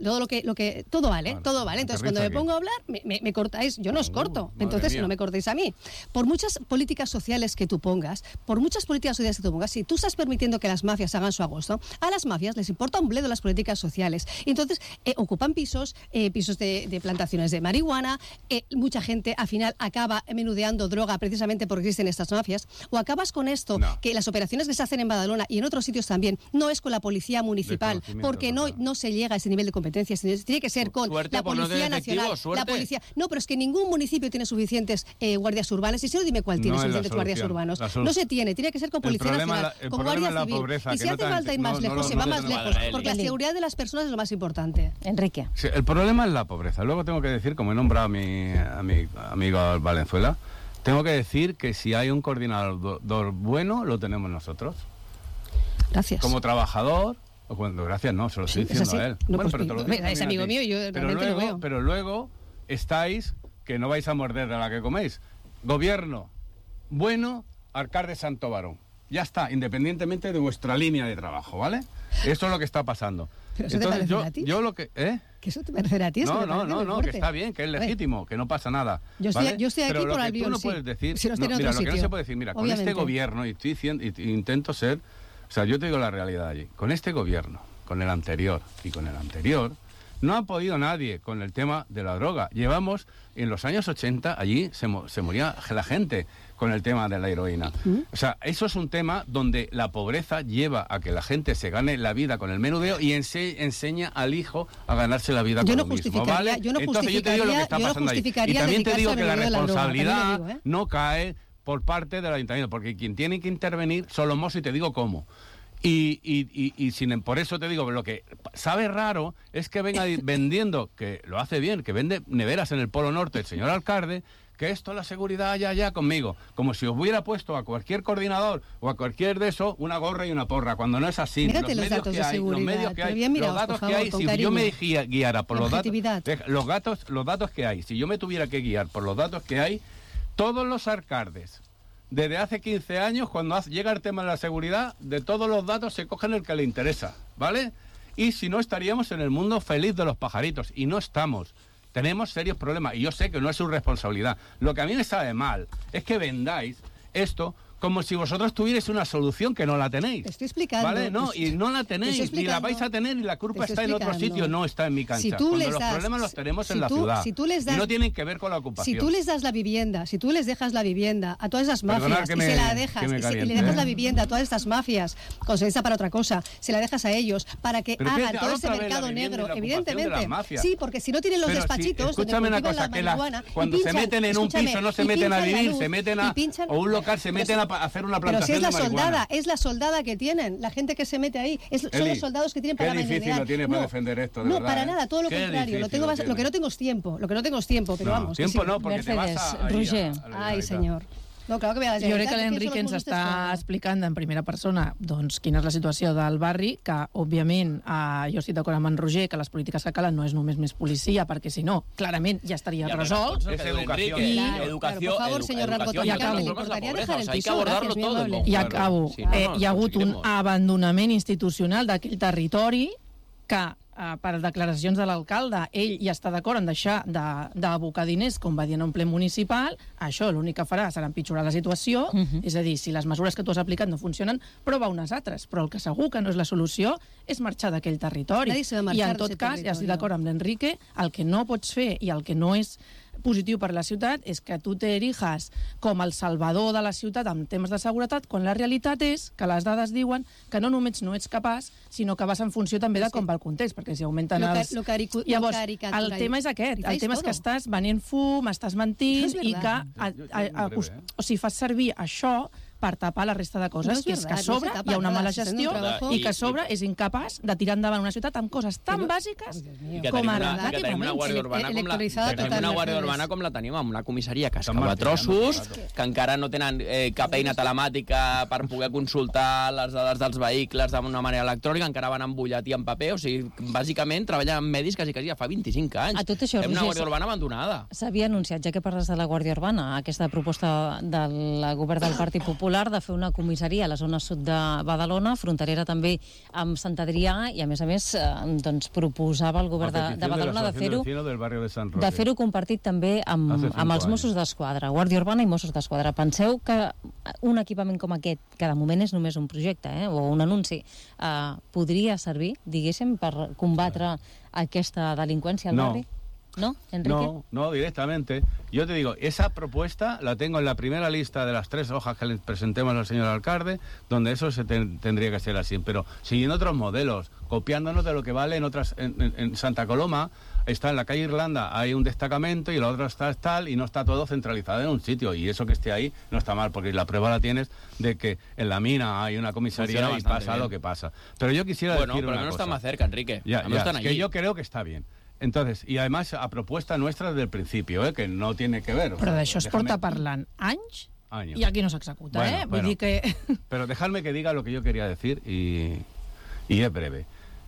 Entonces, cuando me pongo a hablar, me cortáis. Yo no os corto, entonces no me cortéis a mí. Por muchas políticas sociales que tú pongas, si tú estás permitiendo que las mafias hagan su agosto, a las mafias les importa un bledo las políticas sociales. Y entonces ocupan pisos de plantaciones de marihuana, mucha gente al final acaba menudeando droga precisamente porque existen estas mafias, o acabas con esto, que las operaciones que se hacen en Badalona y en otros sitios también, no es con la policía municipal, porque no se llega a ese nivel de competencia, tiene que ser con la Policía Nacional, la policía. No, pero es que ningún municipio tiene suficientes guardias urbanas, y si no, dime cuál tiene suficientes guardias urbanos. No se tiene que ser con Policía Nacional, con Guardia Civil. Y si hace falta ir más lejos, se va más lejos, porque la seguridad de las personas es lo más importante. Enrique. Sí, el problema es la pobreza. Luego tengo que decir, como he nombrado a mi amigo Valenzuela, tengo que decir que si hay un coordinador bueno, lo tenemos nosotros. Gracias. Como trabajador, gracias no, se lo estoy diciendo a él. No, pero te lo digo, es amigo mío y yo realmente lo veo. Pero luego estáis, que no vais a morder de la que coméis. Gobierno bueno, alcalde Santo Varón. ya está, independientemente de vuestra línea de trabajo, ¿vale? Eso es lo que está pasando. Pero eso te parece a ti. Yo lo que... Que eso te parece a ti. No, que está bien, que es legítimo, que no pasa nada. Yo estoy aquí por Pero lo que tú no puedes decir... Si lo que no se puede decir, mira, Obviamente. con este gobierno, y estoy diciendo, intento ser... O sea, yo te digo la realidad allí. Con este gobierno, con el anterior y con el anterior, no ha podido nadie con el tema de la droga. Llevamos, en los años 80, allí se moría la gente con el tema de la heroína. O sea, eso es un tema donde la pobreza lleva a que la gente se gane la vida con el menudeo y enseña al hijo a ganarse la vida con lo mismo, ¿vale? Entonces yo te digo lo que está pasando ahí. Y también te digo que la responsabilidad no cae por parte del ayuntamiento, porque quien tiene que intervenir son los mozos, y te digo cómo. Por eso te digo, lo que sabe raro es que venga vendiendo, que lo hace bien, que vende neveras en el Polo Norte el señor alcalde, que esto, la seguridad ya conmigo, como si os hubiera puesto a cualquier coordinador o a cualquier de eso una gorra y una porra, cuando no es así. Mírate los datos de seguridad, los datos que hay, si yo me guiara por los datos que hay, si yo me tuviera que guiar por los datos que hay, todos los alcaldes desde hace 15 años, cuando llega el tema de la seguridad, de todos los datos se cogen el que le interesa, ¿vale? Y si no, estaríamos en el mundo feliz de los pajaritos, y no estamos. Tenemos serios problemas, y yo sé que no es su responsabilidad. Lo que a mí me sabe mal es que vendáis esto como si vosotros tuvierais una solución que no la tenéis. Te estoy explicando. ¿Vale? No, y no la tenéis, ni la vais a tener, y la culpa está en otro sitio, no está en mi cancha. Los problemas los tenemos en la ciudad, y no tienen que ver con la ocupación. Si tú les das la vivienda, si tú les dejas la vivienda a todas esas mafias, y le dejas la vivienda a todas estas mafias, conseguida para otra cosa, se la dejas a ellos para que hagan todo ese mercado negro, evidentemente. Sí, porque si no tienen los despachitos, escúchame una cosa, que cuando se meten en un piso no se meten a vivir, se meten a un local, se meten a hacer una plantación de marihuana. Es la soldada que tienen, la gente que se mete ahí, son los soldados que tienen para menear. Qué difícil lo tiene para defender esto, de verdad. No, para nada, todo lo contrario. Lo que no tengo es tiempo, pero vamos. Tiempo no, porque te vas a... Roger. Ai, senyor. No, clar que ve a la jo crec que l'Enric ens està explicant en primera persona doncs, quina és la situació del barri, que, òbviament, jo estic d'acord amb en Roger, que les polítiques que calen no és només més policia, perquè, si no, clarament ja estaria resolt. És educació. Por favor, señor Narcotoy, ¿le importaría dejar el piso? Gracias, muy amable. I acabo. Hi ha hagut un abandonament institucional d'aquell territori que, per declaracions de l'alcalde, ell ja està d'acord en deixar d'abocar diners, com va dir en un ple municipal. Això l'únic que farà serà empitjorar la situació, és a dir, si les mesures que tu has aplicat no funcionen, prova unes altres, però el que segur que no és la solució és marxar d'aquell territori. I en tot cas, ja estic d'acord amb l'Enrique, el que no pots fer i el que no és positiu per la ciutat és que tu t'erijas com el salvador de la ciutat en temes de seguretat, quan la realitat és que les dades diuen que no només no ets capaç, sinó que vas en funció també de com va el context, perquè si augmenten els... Llavors, el tema és aquest, el tema és que estàs venent fum, estàs mentint i que o sigui, fas servir això per tapar la resta de coses, que és que a sobre hi ha una mala gestió i que a sobre és incapaç de tirar endavant una ciutat amb coses tan bàsiques com ara. Que tenim una guàrdia urbana com la tenim, amb una comissaria que es cau a trossos, que encara no tenen cap eina telemàtica per poder consultar les dades dels vehicles d'una manera electrònica, encara van amb butlletí en paper, o sigui, bàsicament treballen amb medis quasi ja fa 25 anys. A tot això, Roger, una guàrdia urbana abandonada. S'havia anunciat, ja que parles de la Guàrdia Urbana, aquesta proposta del govern del Partit Popular de fer una comissaria a la zona sud de Badalona, fronterera també amb Sant Adrià, i a més, doncs, proposava el govern de Badalona de fer-ho compartit també amb els Mossos d'Esquadra, Guàrdia Urbana i Mossos d'Esquadra. Penseu que un equipament com aquest, que de moment és només un projecte o un anunci, podria servir, diguéssim, per combatre aquesta delinqüència al barri? ¿No, Enrique? No, directamente. Yo te digo, esa propuesta la tengo en la primera lista de las 3 hojas que le presentemos al señor alcalde, donde eso tendría que ser así, pero siguiendo otros modelos, copiándonos de lo que vale en otras. En Santa Coloma está en la calle Irlanda, hay un destacamento y la otra está tal, y no está todo centralizado en un sitio, y eso que esté ahí no está mal, porque la prueba la tienes de que en la mina hay una comisaría y pasa lo que pasa. Pero yo quisiera decir una cosa. Bueno, pero no está más cerca, Enrique. Que yo creo que está bien. Entonces, y además a propuesta nuestra desde el principio, que no tiene que ver. Però d'això es porta parlant anys i aquí no s'executa, Vull dir que... Pero dejadme que diga lo que yo quería decir y es breve.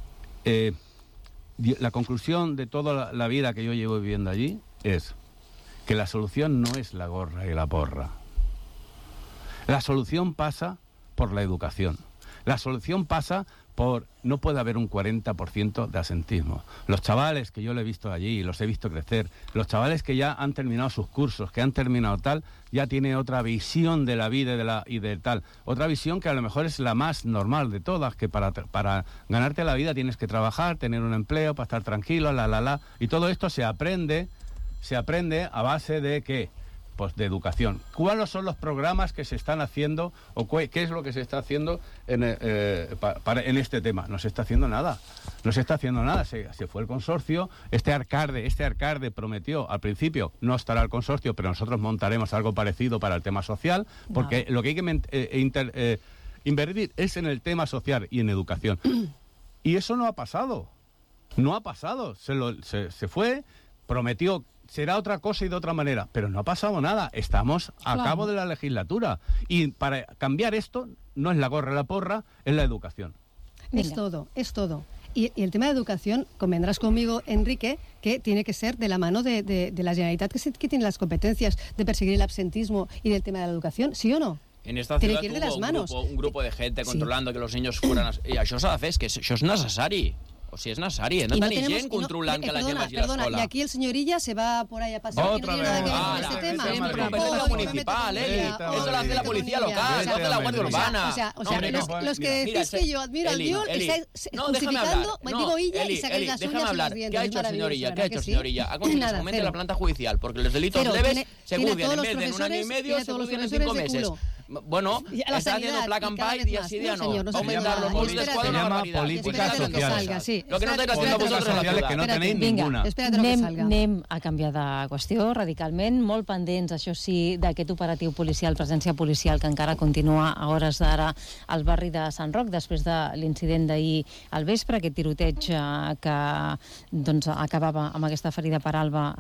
La conclusión de toda la vida que yo llevo viviendo allí es que la solución no es la gorra y la porra. La solución pasa por la educación. La solución pasa por... No puede haber un 40% de asentismo. Los chavales que yo le he visto allí, los he visto crecer, los chavales que ya han terminado sus cursos, que han terminado tal, ya tienen otra visión de la vida y de tal. Otra visión que a lo mejor es la más normal de todas, que para ganarte la vida tienes que trabajar, tener un empleo, para estar tranquilo, y todo esto se aprende a base de ¿qué? Pues de educación. ¿Cuáles son los programas que se están haciendo o qué es lo que se está haciendo en este tema? No se está haciendo nada. Se fue el consorcio. Este alcalde prometió al principio no estará el consorcio, pero nosotros montaremos algo parecido para el tema social, porque lo que hay que invertir es en el tema social y en educación. Y eso no ha pasado. Se fue, prometió será otra cosa y de otra manera, pero no ha pasado nada. Estamos a cabo de la legislatura y para cambiar esto no es la gorra y la porra, es la educación. Es todo. Y el tema de educación, convendrás conmigo, Enrique, que tiene que ser de la mano de la Generalitat, que tiene las competencias de perseguir el absentismo y del tema de la educación, ¿sí o no? En esta ciudad hubo un grupo de gente controlando que los niños fueran... I això s'ha de fer, és que això és necessari. O sigui, és necessari, hem de tenir gent controlant que la gent vagi a l'escola. Y aquí el señor Illa se va por ahí a pasar. Otra vez. Este tema. Competencia municipal, Eso lo hace la policía local, lo hace la Guardia Urbana. O sea, los que decís que yo admiro al Dior, estáis justificando, digo Illa y sacáis las uñas y los dientes. ¿Qué ha hecho el señor Illa? Ha conseguido que se aumente la planta judicial, porque los delitos leves se juzgan en vez de en un año y medio, se juzgan en 5 meses. Bueno, está haciendo Black and White y así día no. Aumentar los móviles de escuadra una barbaridad. Políticas sociales. Lo que no estáis haciendo vosotros en la ciudad. Que no tenéis ninguna. Anem a canviar de qüestió radicalment, molt pendents, això sí, d'aquest operatiu policial, presència policial que encara continua a hores d'ara al barri de Sant Roc, després de l'incident d'ahir al vespre, aquest tiroteig que acabava amb aquesta ferida per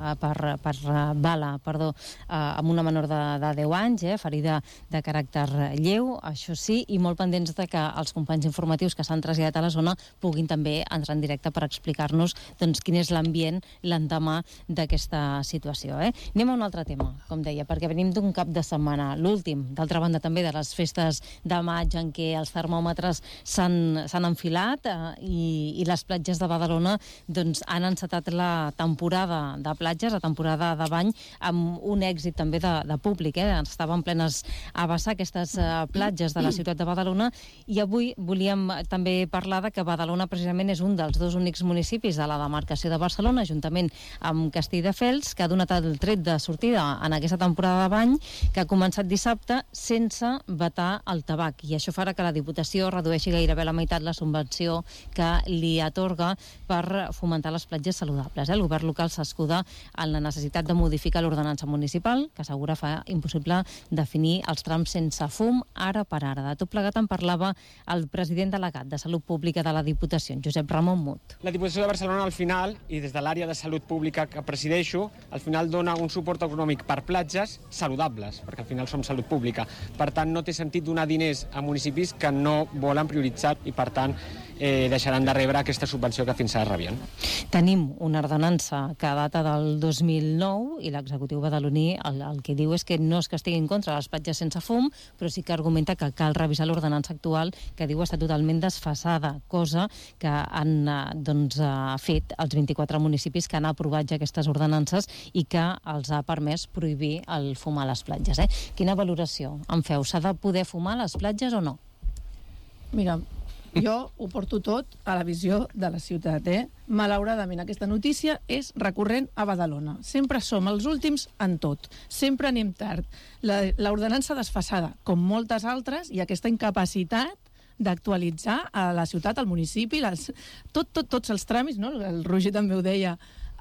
bala, amb una menor de 10 anys, ferida de caràcter lleu, això sí, i molt pendents de que els companys informatius que s'han traslladat a la zona puguin també entrar en directe per explicar-nos quin és l'ambient l'endemà d'aquesta situació. Anem a un altre tema, com deia, perquè venim d'un cap de setmana, l'últim, d'altra banda també de les festes de maig en què els termòmetres s'han enfilat i les platges de Badalona han encetat la temporada de platges, la temporada de bany, amb un èxit també de públic. Estaven plenes a vessar aquestes platges de la ciutat de Badalona i avui volíem també parlar de que Badalona precisament és un dels dos únics municipis de la demarcació de Barcelona, juntament amb Castelldefels, que ha donat el tret de sortida en aquesta temporada de bany que ha començat dissabte sense vetar el tabac. I això farà que la Diputació redueixi gairebé a la meitat la subvenció que li atorga per fomentar les platges saludables. El govern local s'escuda en la necessitat de modificar l'ordenança municipal, que assegura fa impossible definir els trams sense fum ara per ara. De tot plegat en parlava el president delegat de Salut Pública de la Diputació, Josep Ramon Mut. La Diputació de Barcelona, al final, i des de l'àrea de salut pública que presideixo, al final dona un suport econòmic per platges saludables, perquè al final som salut pública. Per tant, no té sentit donar diners a municipis que no volen prioritzar i, per tant, deixaran de rebre aquesta subvenció que fins ara rebien. Tenim una ordenança que data del 2009 i l'executiu badaloní el que diu és que no és que estigui en contra de les platges sense fum, però sí que argumenta que cal revisar l'ordenança actual que diu està totalment desfasada, cosa que han fet els 24 municipis que han aprovat ja aquestes ordenances i que els ha permès prohibir el fumar a les platges. Quina valoració en feu? S'ha de poder fumar a les platges o no? Mira, jo ho porto tot a la visió de la ciutat. Malauradament, aquesta notícia és recurrent a Badalona. Sempre som els últims en tot. Sempre anem tard. L'ordenança desfasada, com moltes altres, i aquesta incapacitat d'actualitzar a la ciutat, al municipi, tots els tràmits, no? El Roger també ho deia,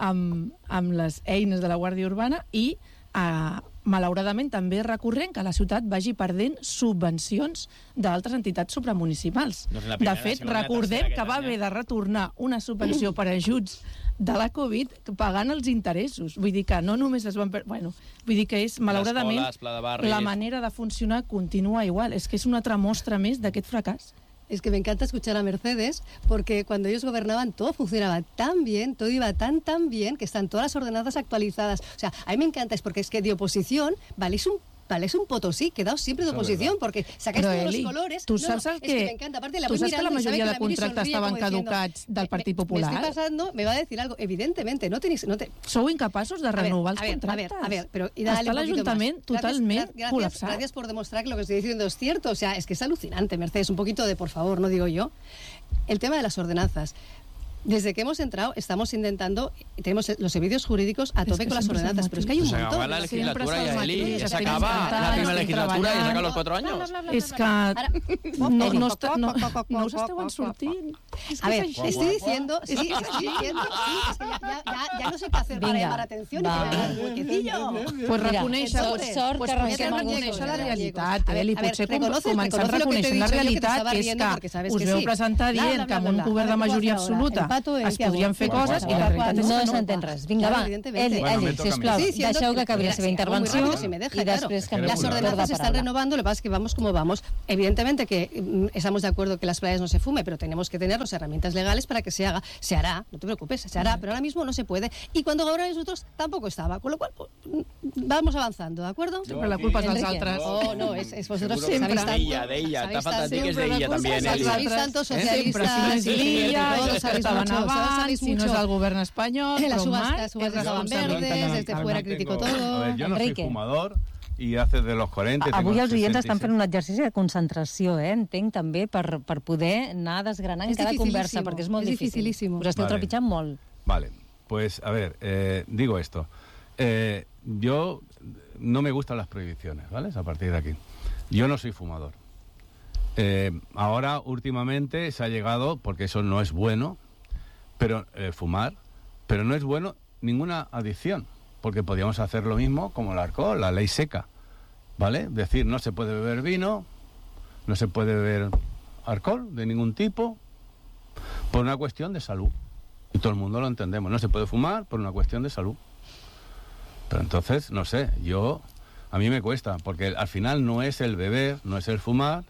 amb les eines de la Guàrdia Urbana i malauradament també és recurrent que la ciutat vagi perdent subvencions d'altres entitats supramunicipals. De fet, recordem que va haver de retornar una subvenció per ajuts de la Covid pagant els interessos. Vull dir que no només es van... Vull dir que és, malauradament, la manera de funcionar continua igual. És que és una altra mostra més d'aquest fracàs. Es que me encanta escuchar a Mercedes porque cuando ellos gobernaban todo funcionaba tan bien, todo iba tan bien que están todas las ordenanzas actualizadas. O sea, a mí me encanta, es porque es que de oposición valéis un Vale, es un Potosí, quedaos siempre de oposición, porque sacáis todos los colores. Tu saps es que me encanta. Aparte, la tu saps que la mirando y sabe majoria que de la Miri contractes sonríe estaven como diciendo, caducats del Partit Popular? Me estoy pasando, me va a decir algo. Evidentemente, no tenéis... Sou incapaços de renovar els contractes. A ver, pero... Està l'Ajuntament totalment col·lapsat. Gracias por demostrar que lo que estoy diciendo es cierto. O sea, es que es alucinante, Mercedes. Un poquito de por favor, no digo yo. El tema de las ordenanzas. Desde que hemos entrado, estamos intentando, tenemos los servicios jurídicos a tope con las ordenanzas, pero es que hay un montón. Se acaba la legislatura y Eli, ya se acaba la primera legislatura y ya se acaban los 4 años. És que no us esteu en sortint. A ver, estoy diciendo, sí, es que ya no sé qué hacer para llamar atención y para dar un huequecillo. Pues reconèixer la realitat, Eli, potser començar a reconèixer la realitat, que és que us veu presentar dient que amb un govern de majoria absoluta es podrien fer coses i la realitat és que no s'entén res. Vinga, va, Eli, sisplau, deixeu que acabi la seva intervenció i després canviem. Las ordenanzas se están renovando, lo que pasa es que vamos como vamos. Evidentemente que estamos de acuerdo que las playas no se fume, pero tenemos que tener las herramientas legales para que se haga. Se hará, no te preocupes, se hará, pero ahora mismo no se puede. Y cuando ahora nosotros tampoco estaba, con lo cual vamos avanzando, ¿de acuerdo? Siempre la culpa es dels altres. Oh, no, es vosotros sempre. D'ella, t'ha faltat dir que és d'ella també, Eli. Sabéis tanto socialistas, estaven abans, si no és el govern espanyol, las subastas estaban verdes, desde fuera criticó todo. A ver, yo no soy fumador i hace de los 40... Avui els oients estan fent un exercici de concentració, entenc, també, per poder anar desgranant cada conversa, perquè és molt difícil. Us esteu trepitjant molt. Vale, pues, a ver, digo esto. Yo no me gustan las prohibiciones, ¿vale? A partir de aquí. Yo no soy fumador. Ahora, últimamente, se ha llegado, porque eso no es bueno, pero fumar, pero no es bueno ninguna adicción, porque podríamos hacer lo mismo como el alcohol, la ley seca, ¿vale? Es decir, no se puede beber vino, no se puede beber alcohol de ningún tipo, por una cuestión de salud. Y todo el mundo lo entendemos, no se puede fumar por una cuestión de salud. Pero entonces, no sé, a mí me cuesta, porque al final no es el beber, no es el fumar,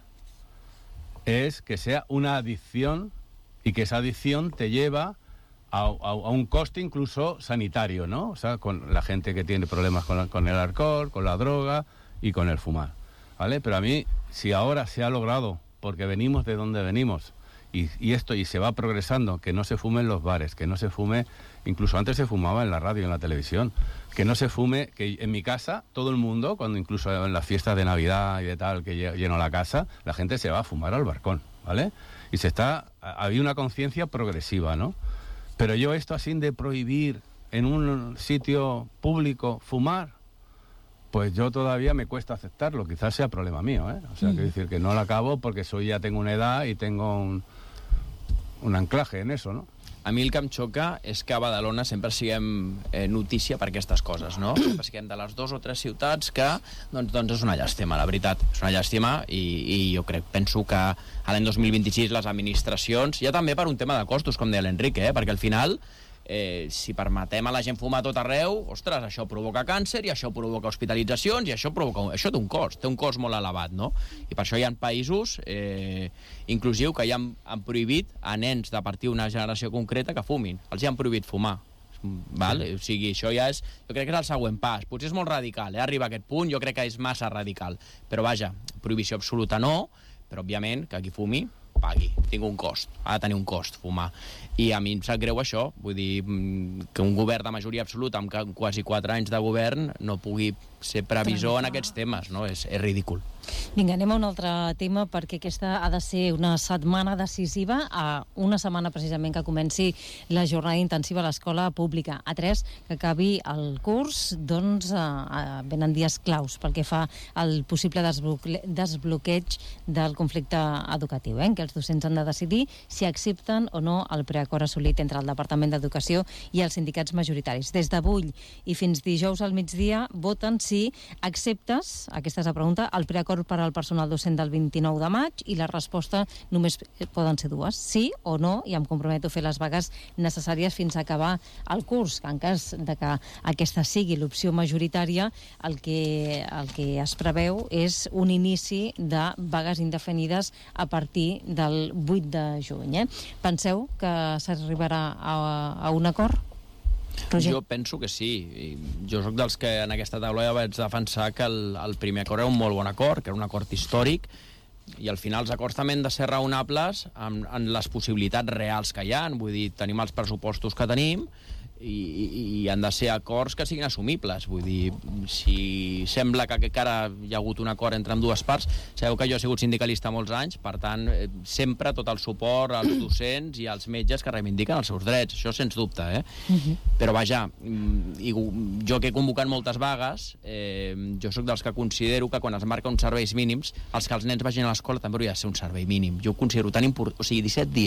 es que sea una adicción y que esa adicción te lleva a un coste incluso sanitario, ¿no? O sea, con la gente que tiene problemas con el alcohol, con la droga y con el fumar, ¿vale? Pero a mí, si ahora se ha logrado, porque venimos de donde venimos, y se va progresando, que no se fume en los bares, que no se fume, incluso antes se fumaba en la radio y en la televisión, que no se fume, que en mi casa todo el mundo, cuando incluso en las fiestas de Navidad y de tal, que lleno la casa, la gente se va a fumar al balcón, ¿vale? Y había una conciencia progresiva, ¿no? Pero yo esto así de prohibir en un sitio público fumar, pues yo todavía me cuesta aceptarlo, quizás sea problema mío, ¿eh? O sea, quiero decir que no lo acabo porque ya tengo una edad y tengo un anclaje en eso, ¿no? A mi el que em xoca és que a Badalona sempre siguem notícia per aquestes coses, no? Sempre siguem de les 2 o 3 ciutats que, doncs és una llàstima, la veritat. És una llàstima i jo penso que a l'any 2026 les administracions, ja també per un tema de costos, com deia l'Enric, perquè al final, si permetem a la gent fumar a tot arreu, ostres, això provoca càncer i això provoca hospitalitzacions i això té un cost molt elevat, no? I per això hi ha països inclusiu que ja han prohibit a nens de partir d'una generació concreta que fumin. Els ja han prohibit fumar. Val? O sigui, això ja és... Jo crec que és el següent pas. Potser és molt radical, arribar a aquest punt, jo crec que és massa radical. Però vaja, prohibició absoluta no, però òbviament que qui fumi pagui, tingui un cost, ha de tenir un cost fumar, i a mi em sap greu això, vull dir que un govern de majoria absoluta amb quasi 4 anys de govern no pugui ser previsor en aquests temes, no? És ridícul. Vinga, anem a un altre tema, perquè aquesta ha de ser una setmana decisiva, a una setmana precisament que comenci la jornada intensiva a l'escola pública. A 3, que acabi el curs, doncs venen dies claus pel que fa al possible desbloqueig del conflicte educatiu, que els docents han de decidir si accepten o no el preacord assolit entre el Departament d'Educació i els sindicats majoritaris. Des d'avui i fins dijous al migdia voten si acceptes, aquesta és la pregunta, el preacord per al personal docent del 29 de maig, i la resposta només poden ser 2, sí o no, i em comprometo a fer les vagues necessàries fins a acabar el curs, que en cas de que aquesta sigui l'opció majoritària, el que es preveu és un inici de vagues indefinides a partir del 8 de juny. Penseu que s'arribarà a un acord? Jo penso que sí. Jo sóc dels que en aquesta taula ja vaig defensar que el primer acord era un molt bon acord, que era un acord històric, i al final els acords també han de ser raonables en les possibilitats reals que hi ha. Vull dir, tenim els pressupostos que tenim i han de ser acords que siguin assumibles. Vull dir, si sembla que ara hi ha hagut un acord entre dues parts, sabeu que jo he sigut sindicalista molts anys, per tant, sempre tot el suport als docents i als metges que reivindiquen els seus drets, això sens dubte, Però vaja, jo que he convocat moltes vagues, jo sóc dels que considero que quan es marca uns serveis mínims, els que els nens vagin a l'escola també hauria de ser un servei mínim. Jo ho considero tan important, o sigui,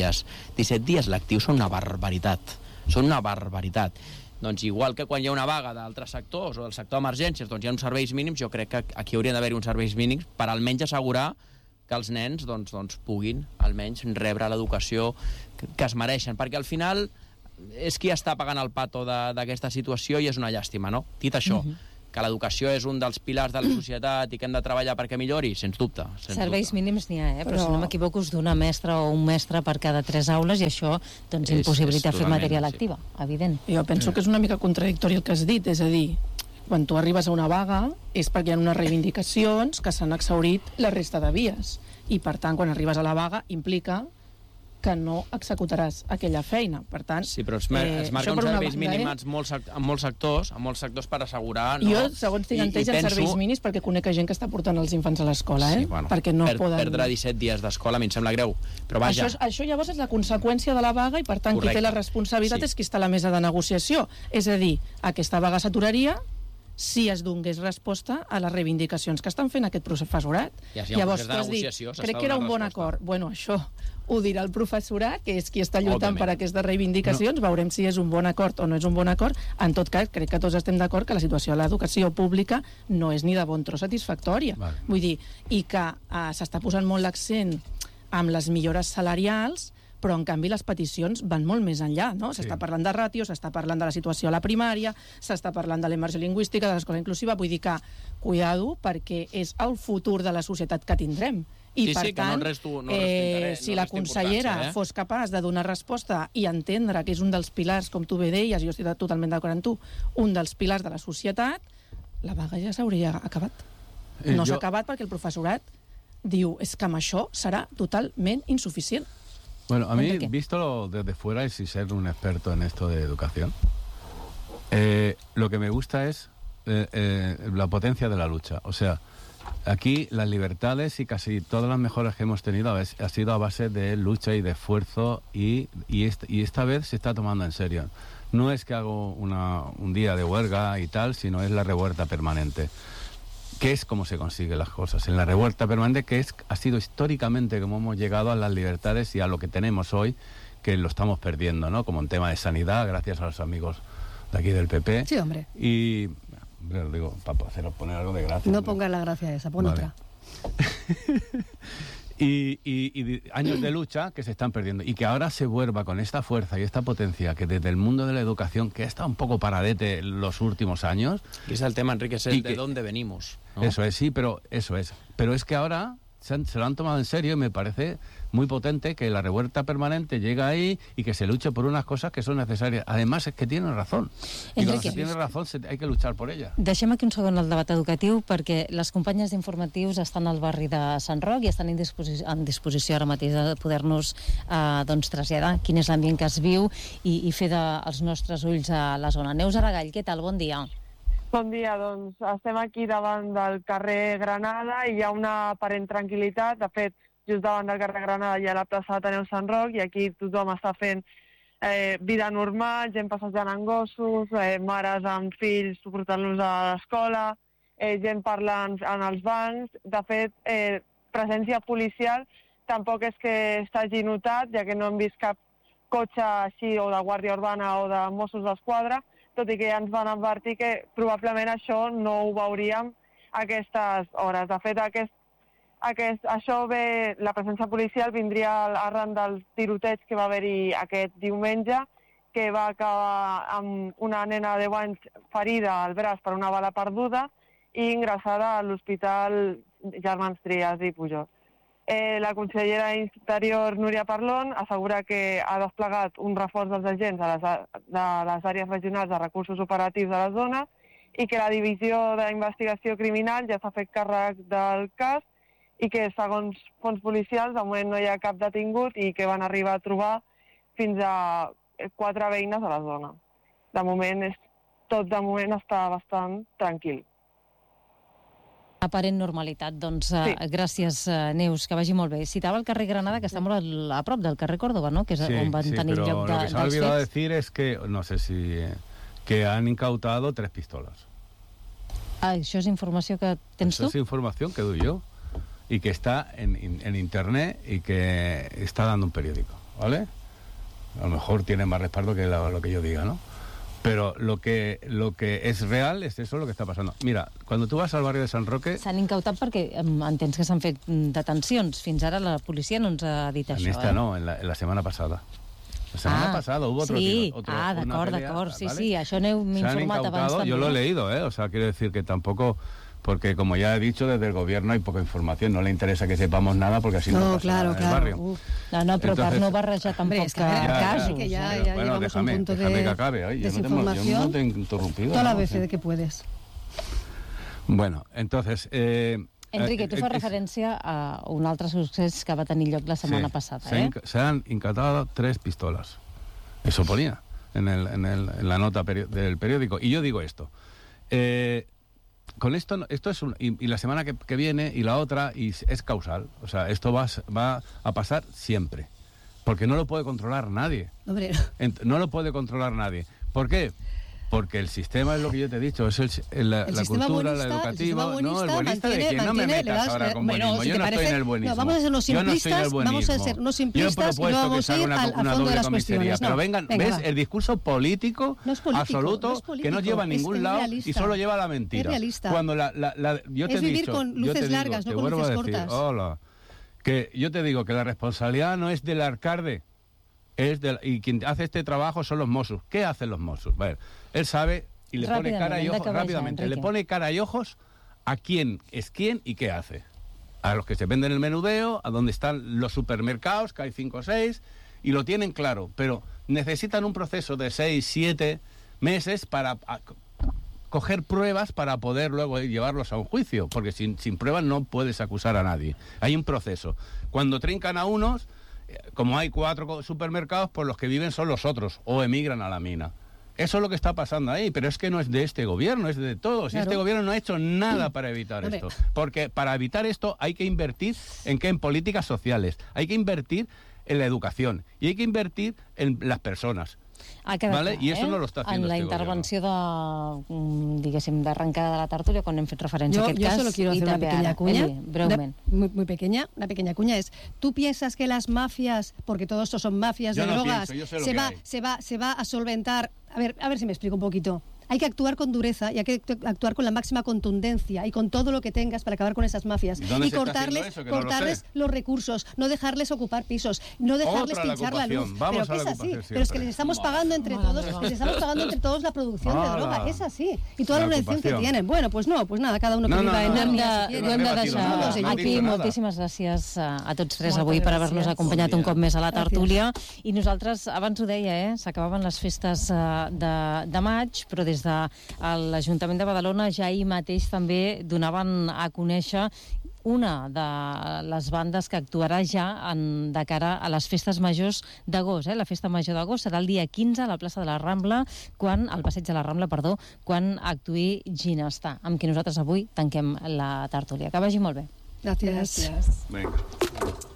17 dies lectius són una barbaritat. Són una barbaritat. Doncs igual que quan hi ha una vaga d'altres sectors o del sector d'emergències, doncs hi ha uns serveis mínims, jo crec que aquí haurien d'haver-hi uns serveis mínims per almenys assegurar que els nens doncs puguin almenys rebre l'educació que es mereixen, perquè al final és qui està pagant el pato d'aquesta situació i és una llàstima, no? Dit això, que l'educació és un dels pilars de la societat i que hem de treballar perquè millori, sens dubte. Serveis mínims n'hi ha, però si no m'equivoco us d'una mestra o un mestre per cada 3 aules i això doncs impossibilita fer matèria lectiva, evident. Jo penso que és una mica contradictori el que has dit, és a dir, quan tu arribes a una vaga és perquè hi ha unes reivindicacions que s'han exhaurit la resta de vies i per tant quan arribes a la vaga implica que no executaràs aquella feina. Per tant, sí, però es marca uns serveis mínims en molts sectors per assegurar... Jo, segons tinc entès, en serveis mínims perquè conec gent que està portant els infants a l'escola, perquè no poden... Perdre 17 dies d'escola a mi em sembla greu, però vaja... Això llavors és la conseqüència de la vaga i, per tant, qui té la responsabilitat és qui està a la mesa de negociació. És a dir, aquesta vaga s'aturaria si es donés resposta a les reivindicacions que estan fent aquest professorat. Llavors, tu has dit, crec que era un bon acord. Bueno, això ho dirà el professorat, que és qui està lluitant per aquestes reivindicacions. Veurem si és un bon acord o no és un bon acord. En tot cas, crec que tots estem d'acord que la situació de l'educació pública no és ni de bon tros satisfactòria. Vull dir, i que s'està posant molt l'accent amb les millores salarials, però en canvi les peticions van molt més enllà, no? S'està parlant de ràtios, s'està parlant de la situació a la primària, s'està parlant de la immersió lingüística, de l'escola inclusiva, vull dir que, cuidado, perquè és el futur de la societat que tindrem. I per tant, si la consellera fos capaç de donar resposta i entendre que és un dels pilars, com tu bé deies, jo estic totalment d'acord amb tu, un dels pilars de la societat, la vaga ja s'hauria acabat. No s'ha acabat perquè el professorat diu, és que amb això serà totalment insuficient. Bueno, a mí, visto desde fuera y sin ser un experto en esto de educación, lo que me gusta es la potencia de la lucha. O sea, aquí las libertades y casi todas las mejoras que hemos tenido ha sido a base de lucha y de esfuerzo y esta vez se está tomando en serio. No es que hago un día de huelga y tal, sino es la revuelta permanente. Que es como se consiguen las cosas. En la revuelta permanente, ha sido históricamente como hemos llegado a las libertades y a lo que tenemos hoy, que lo estamos perdiendo, ¿no? Como en tema de sanidad, gracias a los amigos de aquí del PP. Sí, hombre. Y, lo digo, para haceros poner algo de gracia. No pongas la gracia esa, pon otra. Y años de lucha que se están perdiendo y que ahora se vuelva con esta fuerza y esta potencia que desde el mundo de la educación, que está un poco paradete los últimos años. Y es el tema, Enrique, es el de dónde venimos, ¿no? Eso es, sí, pero eso es. Pero es que ahora se lo han tomado en serio y me parece muy potente que la revuelta permanente llega ahí y que se luche por unas cosas que son necesarias. Además, es que tienen razón. I quan se tiene razón, hay que luchar por ella. Deixem aquí un segon el debat educatiu, perquè les companyes d'informatius estan al barri de Sant Roc i estan en disposició ara mateix de poder-nos traslladar quin és l'ambient que es viu i fer dels nostres ulls a la zona. Neus Aragall, què tal? Bon dia. Bon dia, doncs estem aquí davant del carrer Granada i hi ha una aparent tranquil·litat. De fet, just davant del carrer Granada hi ha la plaça d'Ateneu Sant Roc i aquí tothom està fent vida normal, gent passejant amb gossos, mares amb fills portant-los a l'escola, gent parlant en els bancs. De fet, presència policial tampoc és que s'hagi notat, ja que no hem vist cap cotxe així o de Guàrdia Urbana o de Mossos d'Esquadra, tot i que ja ens van advertir que probablement això no ho veuríem a aquestes hores. De fet, la presència policial vindria arran dels tiroteigs que va haver-hi aquest diumenge, que va acabar amb una nena de 10 anys ferida al braç per una bala perduda i ingressada a l'Hospital Germans Trias i Pujol. La consellera d'Interior, Núria Parlon, assegura que ha desplegat un reforç dels agents de les àrees regionals de recursos operatius de la zona i que la divisió d'investigació criminal ja s'ha fet càrrec del cas i que, segons fons policials, de moment no hi ha cap detingut i que van arribar a trobar fins a 4 veïnes a la zona. De moment, tot de moment està bastant tranquil. Aparent normalitat. Doncs gràcies, Neus, que vagi molt bé. Citava el carrer Granada, que està molt a prop del carrer Córdoba, no? Que és on van tenir lloc dels fets. Sí, pero lo que se ha olvidado decir es que, no sé si, que han incautado 3 pistolas. Això és informació que tens tu? Eso es información que doy yo y que está en internet y que está dando un periódico, ¿vale? A lo mejor tiene más respaldo que lo que yo diga, ¿no? Pero lo que es real es eso lo que está pasando. Mira, cuando tú vas al barrio de San Roque... S'han incautat perquè entens que s'han fet detencions. Fins ara la policia no ens ha dit això. En esta no, en la semana pasada. La semana pasada hubo otro... Sí, d'acord, sí, sí, això m'he informat abans també. Yo lo he leído, o sea, quiero decir que tampoco... Porque, como ya he dicho, desde el gobierno hay poca información. No le interesa que sepamos nada porque así no pasa nada en el barrio. No, però per no barrejar tampoc casos. Bueno, déjame que acabe. Yo no te he interrumpido. Toda la vez de que puedes. Bueno, entonces... Enrique, tu fas referència a un altre succés que va tenir lloc la setmana passada. Se han incautado 3 pistolas. Eso ponía en la nota del periódico. Y yo digo esto. Con esto es y la semana que viene y la otra es causal. O sea, esto va a pasar siempre. Porque no lo puede controlar nadie. Hombre. No lo puede controlar nadie. ¿Por qué? Porque el sistema es lo que yo te he dicho, es la cultura, la educativa. No, el buenista de quién, no me metas ahora con buenismo. Yo no estoy en el buenismo. Vamos a ser unos simplistas, yo he propuesto que se haga una doble comisaría. Pero vengan, ¿ves? El discurso político absoluto que no lleva a ningún lado y solo lleva a la mentira. Es realista. Cuando yo te he dicho, vivir con luces largas, no con luces cortas. Que yo te digo que la responsabilidad no es del alcalde. Y quien hace este trabajo son los Mossos. ¿Qué hacen los Mossos? Bueno, él sabe y le pone cara y ojos rápidamente. Le pone cara y ojos a quién es quién y qué hace. A los que se venden el menudeo, a donde están los supermercados, que hay 5 o 6, y lo tienen claro. Pero necesitan un proceso de 6, 7 meses para coger pruebas para poder luego llevarlos a un juicio. Porque sin pruebas no puedes acusar a nadie. Hay un proceso. Cuando trincan a unos... Como hay 4 supermercados, pues los que viven son los otros, o emigran a la mina. Eso es lo que está pasando ahí, pero es que no es de este gobierno, es de todos. Claro. Y este gobierno no ha hecho nada para evitar esto. Porque para evitar esto hay que invertir en políticas sociales, hay que invertir en la educación y hay que invertir en las persones. ¿Vale? Clar, y eso no lo está haciendo en la intervenció d'arrencada de la tertúlia, quan hem fet referència a aquest cas. Yo solo quiero hacer una pequeña cuña, muy pequeña, una pequeña cuña es, ¿tú piensas que las mafias, porque todo esto son mafias de drogas, se va a solventar? A ver si me explico un poquito. Hay que actuar con dureza y hay que actuar con la máxima contundencia y con todo lo que tengas para acabar con esas mafias. Y cortarles los recursos, no dejarles ocupar pisos, no dejarles pinchar la luz. Pero que es así. Pero es que les estamos pagando entre todos, la producción de droga. Es así. Y toda la organización que tienen. Bueno, pues nada, cada uno que viva en la... Ho hem de deixar aquí. Moltíssimes gràcies a tots tres avui per haver-nos acompanyat un cop més a la tertúlia. I nosaltres, abans ho deia, s'acabaven les festes de maig, però des de l'Ajuntament de Badalona ja ahir mateix també donaven a conèixer una de les bandes que actuarà ja de cara a les festes majors d'agost. La festa major d'agost serà el dia 15 a la plaça de la Rambla, al passeig de la Rambla, quan actuï Ginestar, amb qui nosaltres avui tanquem la tertúlia. Que vagi molt bé. Gràcies. Vinga.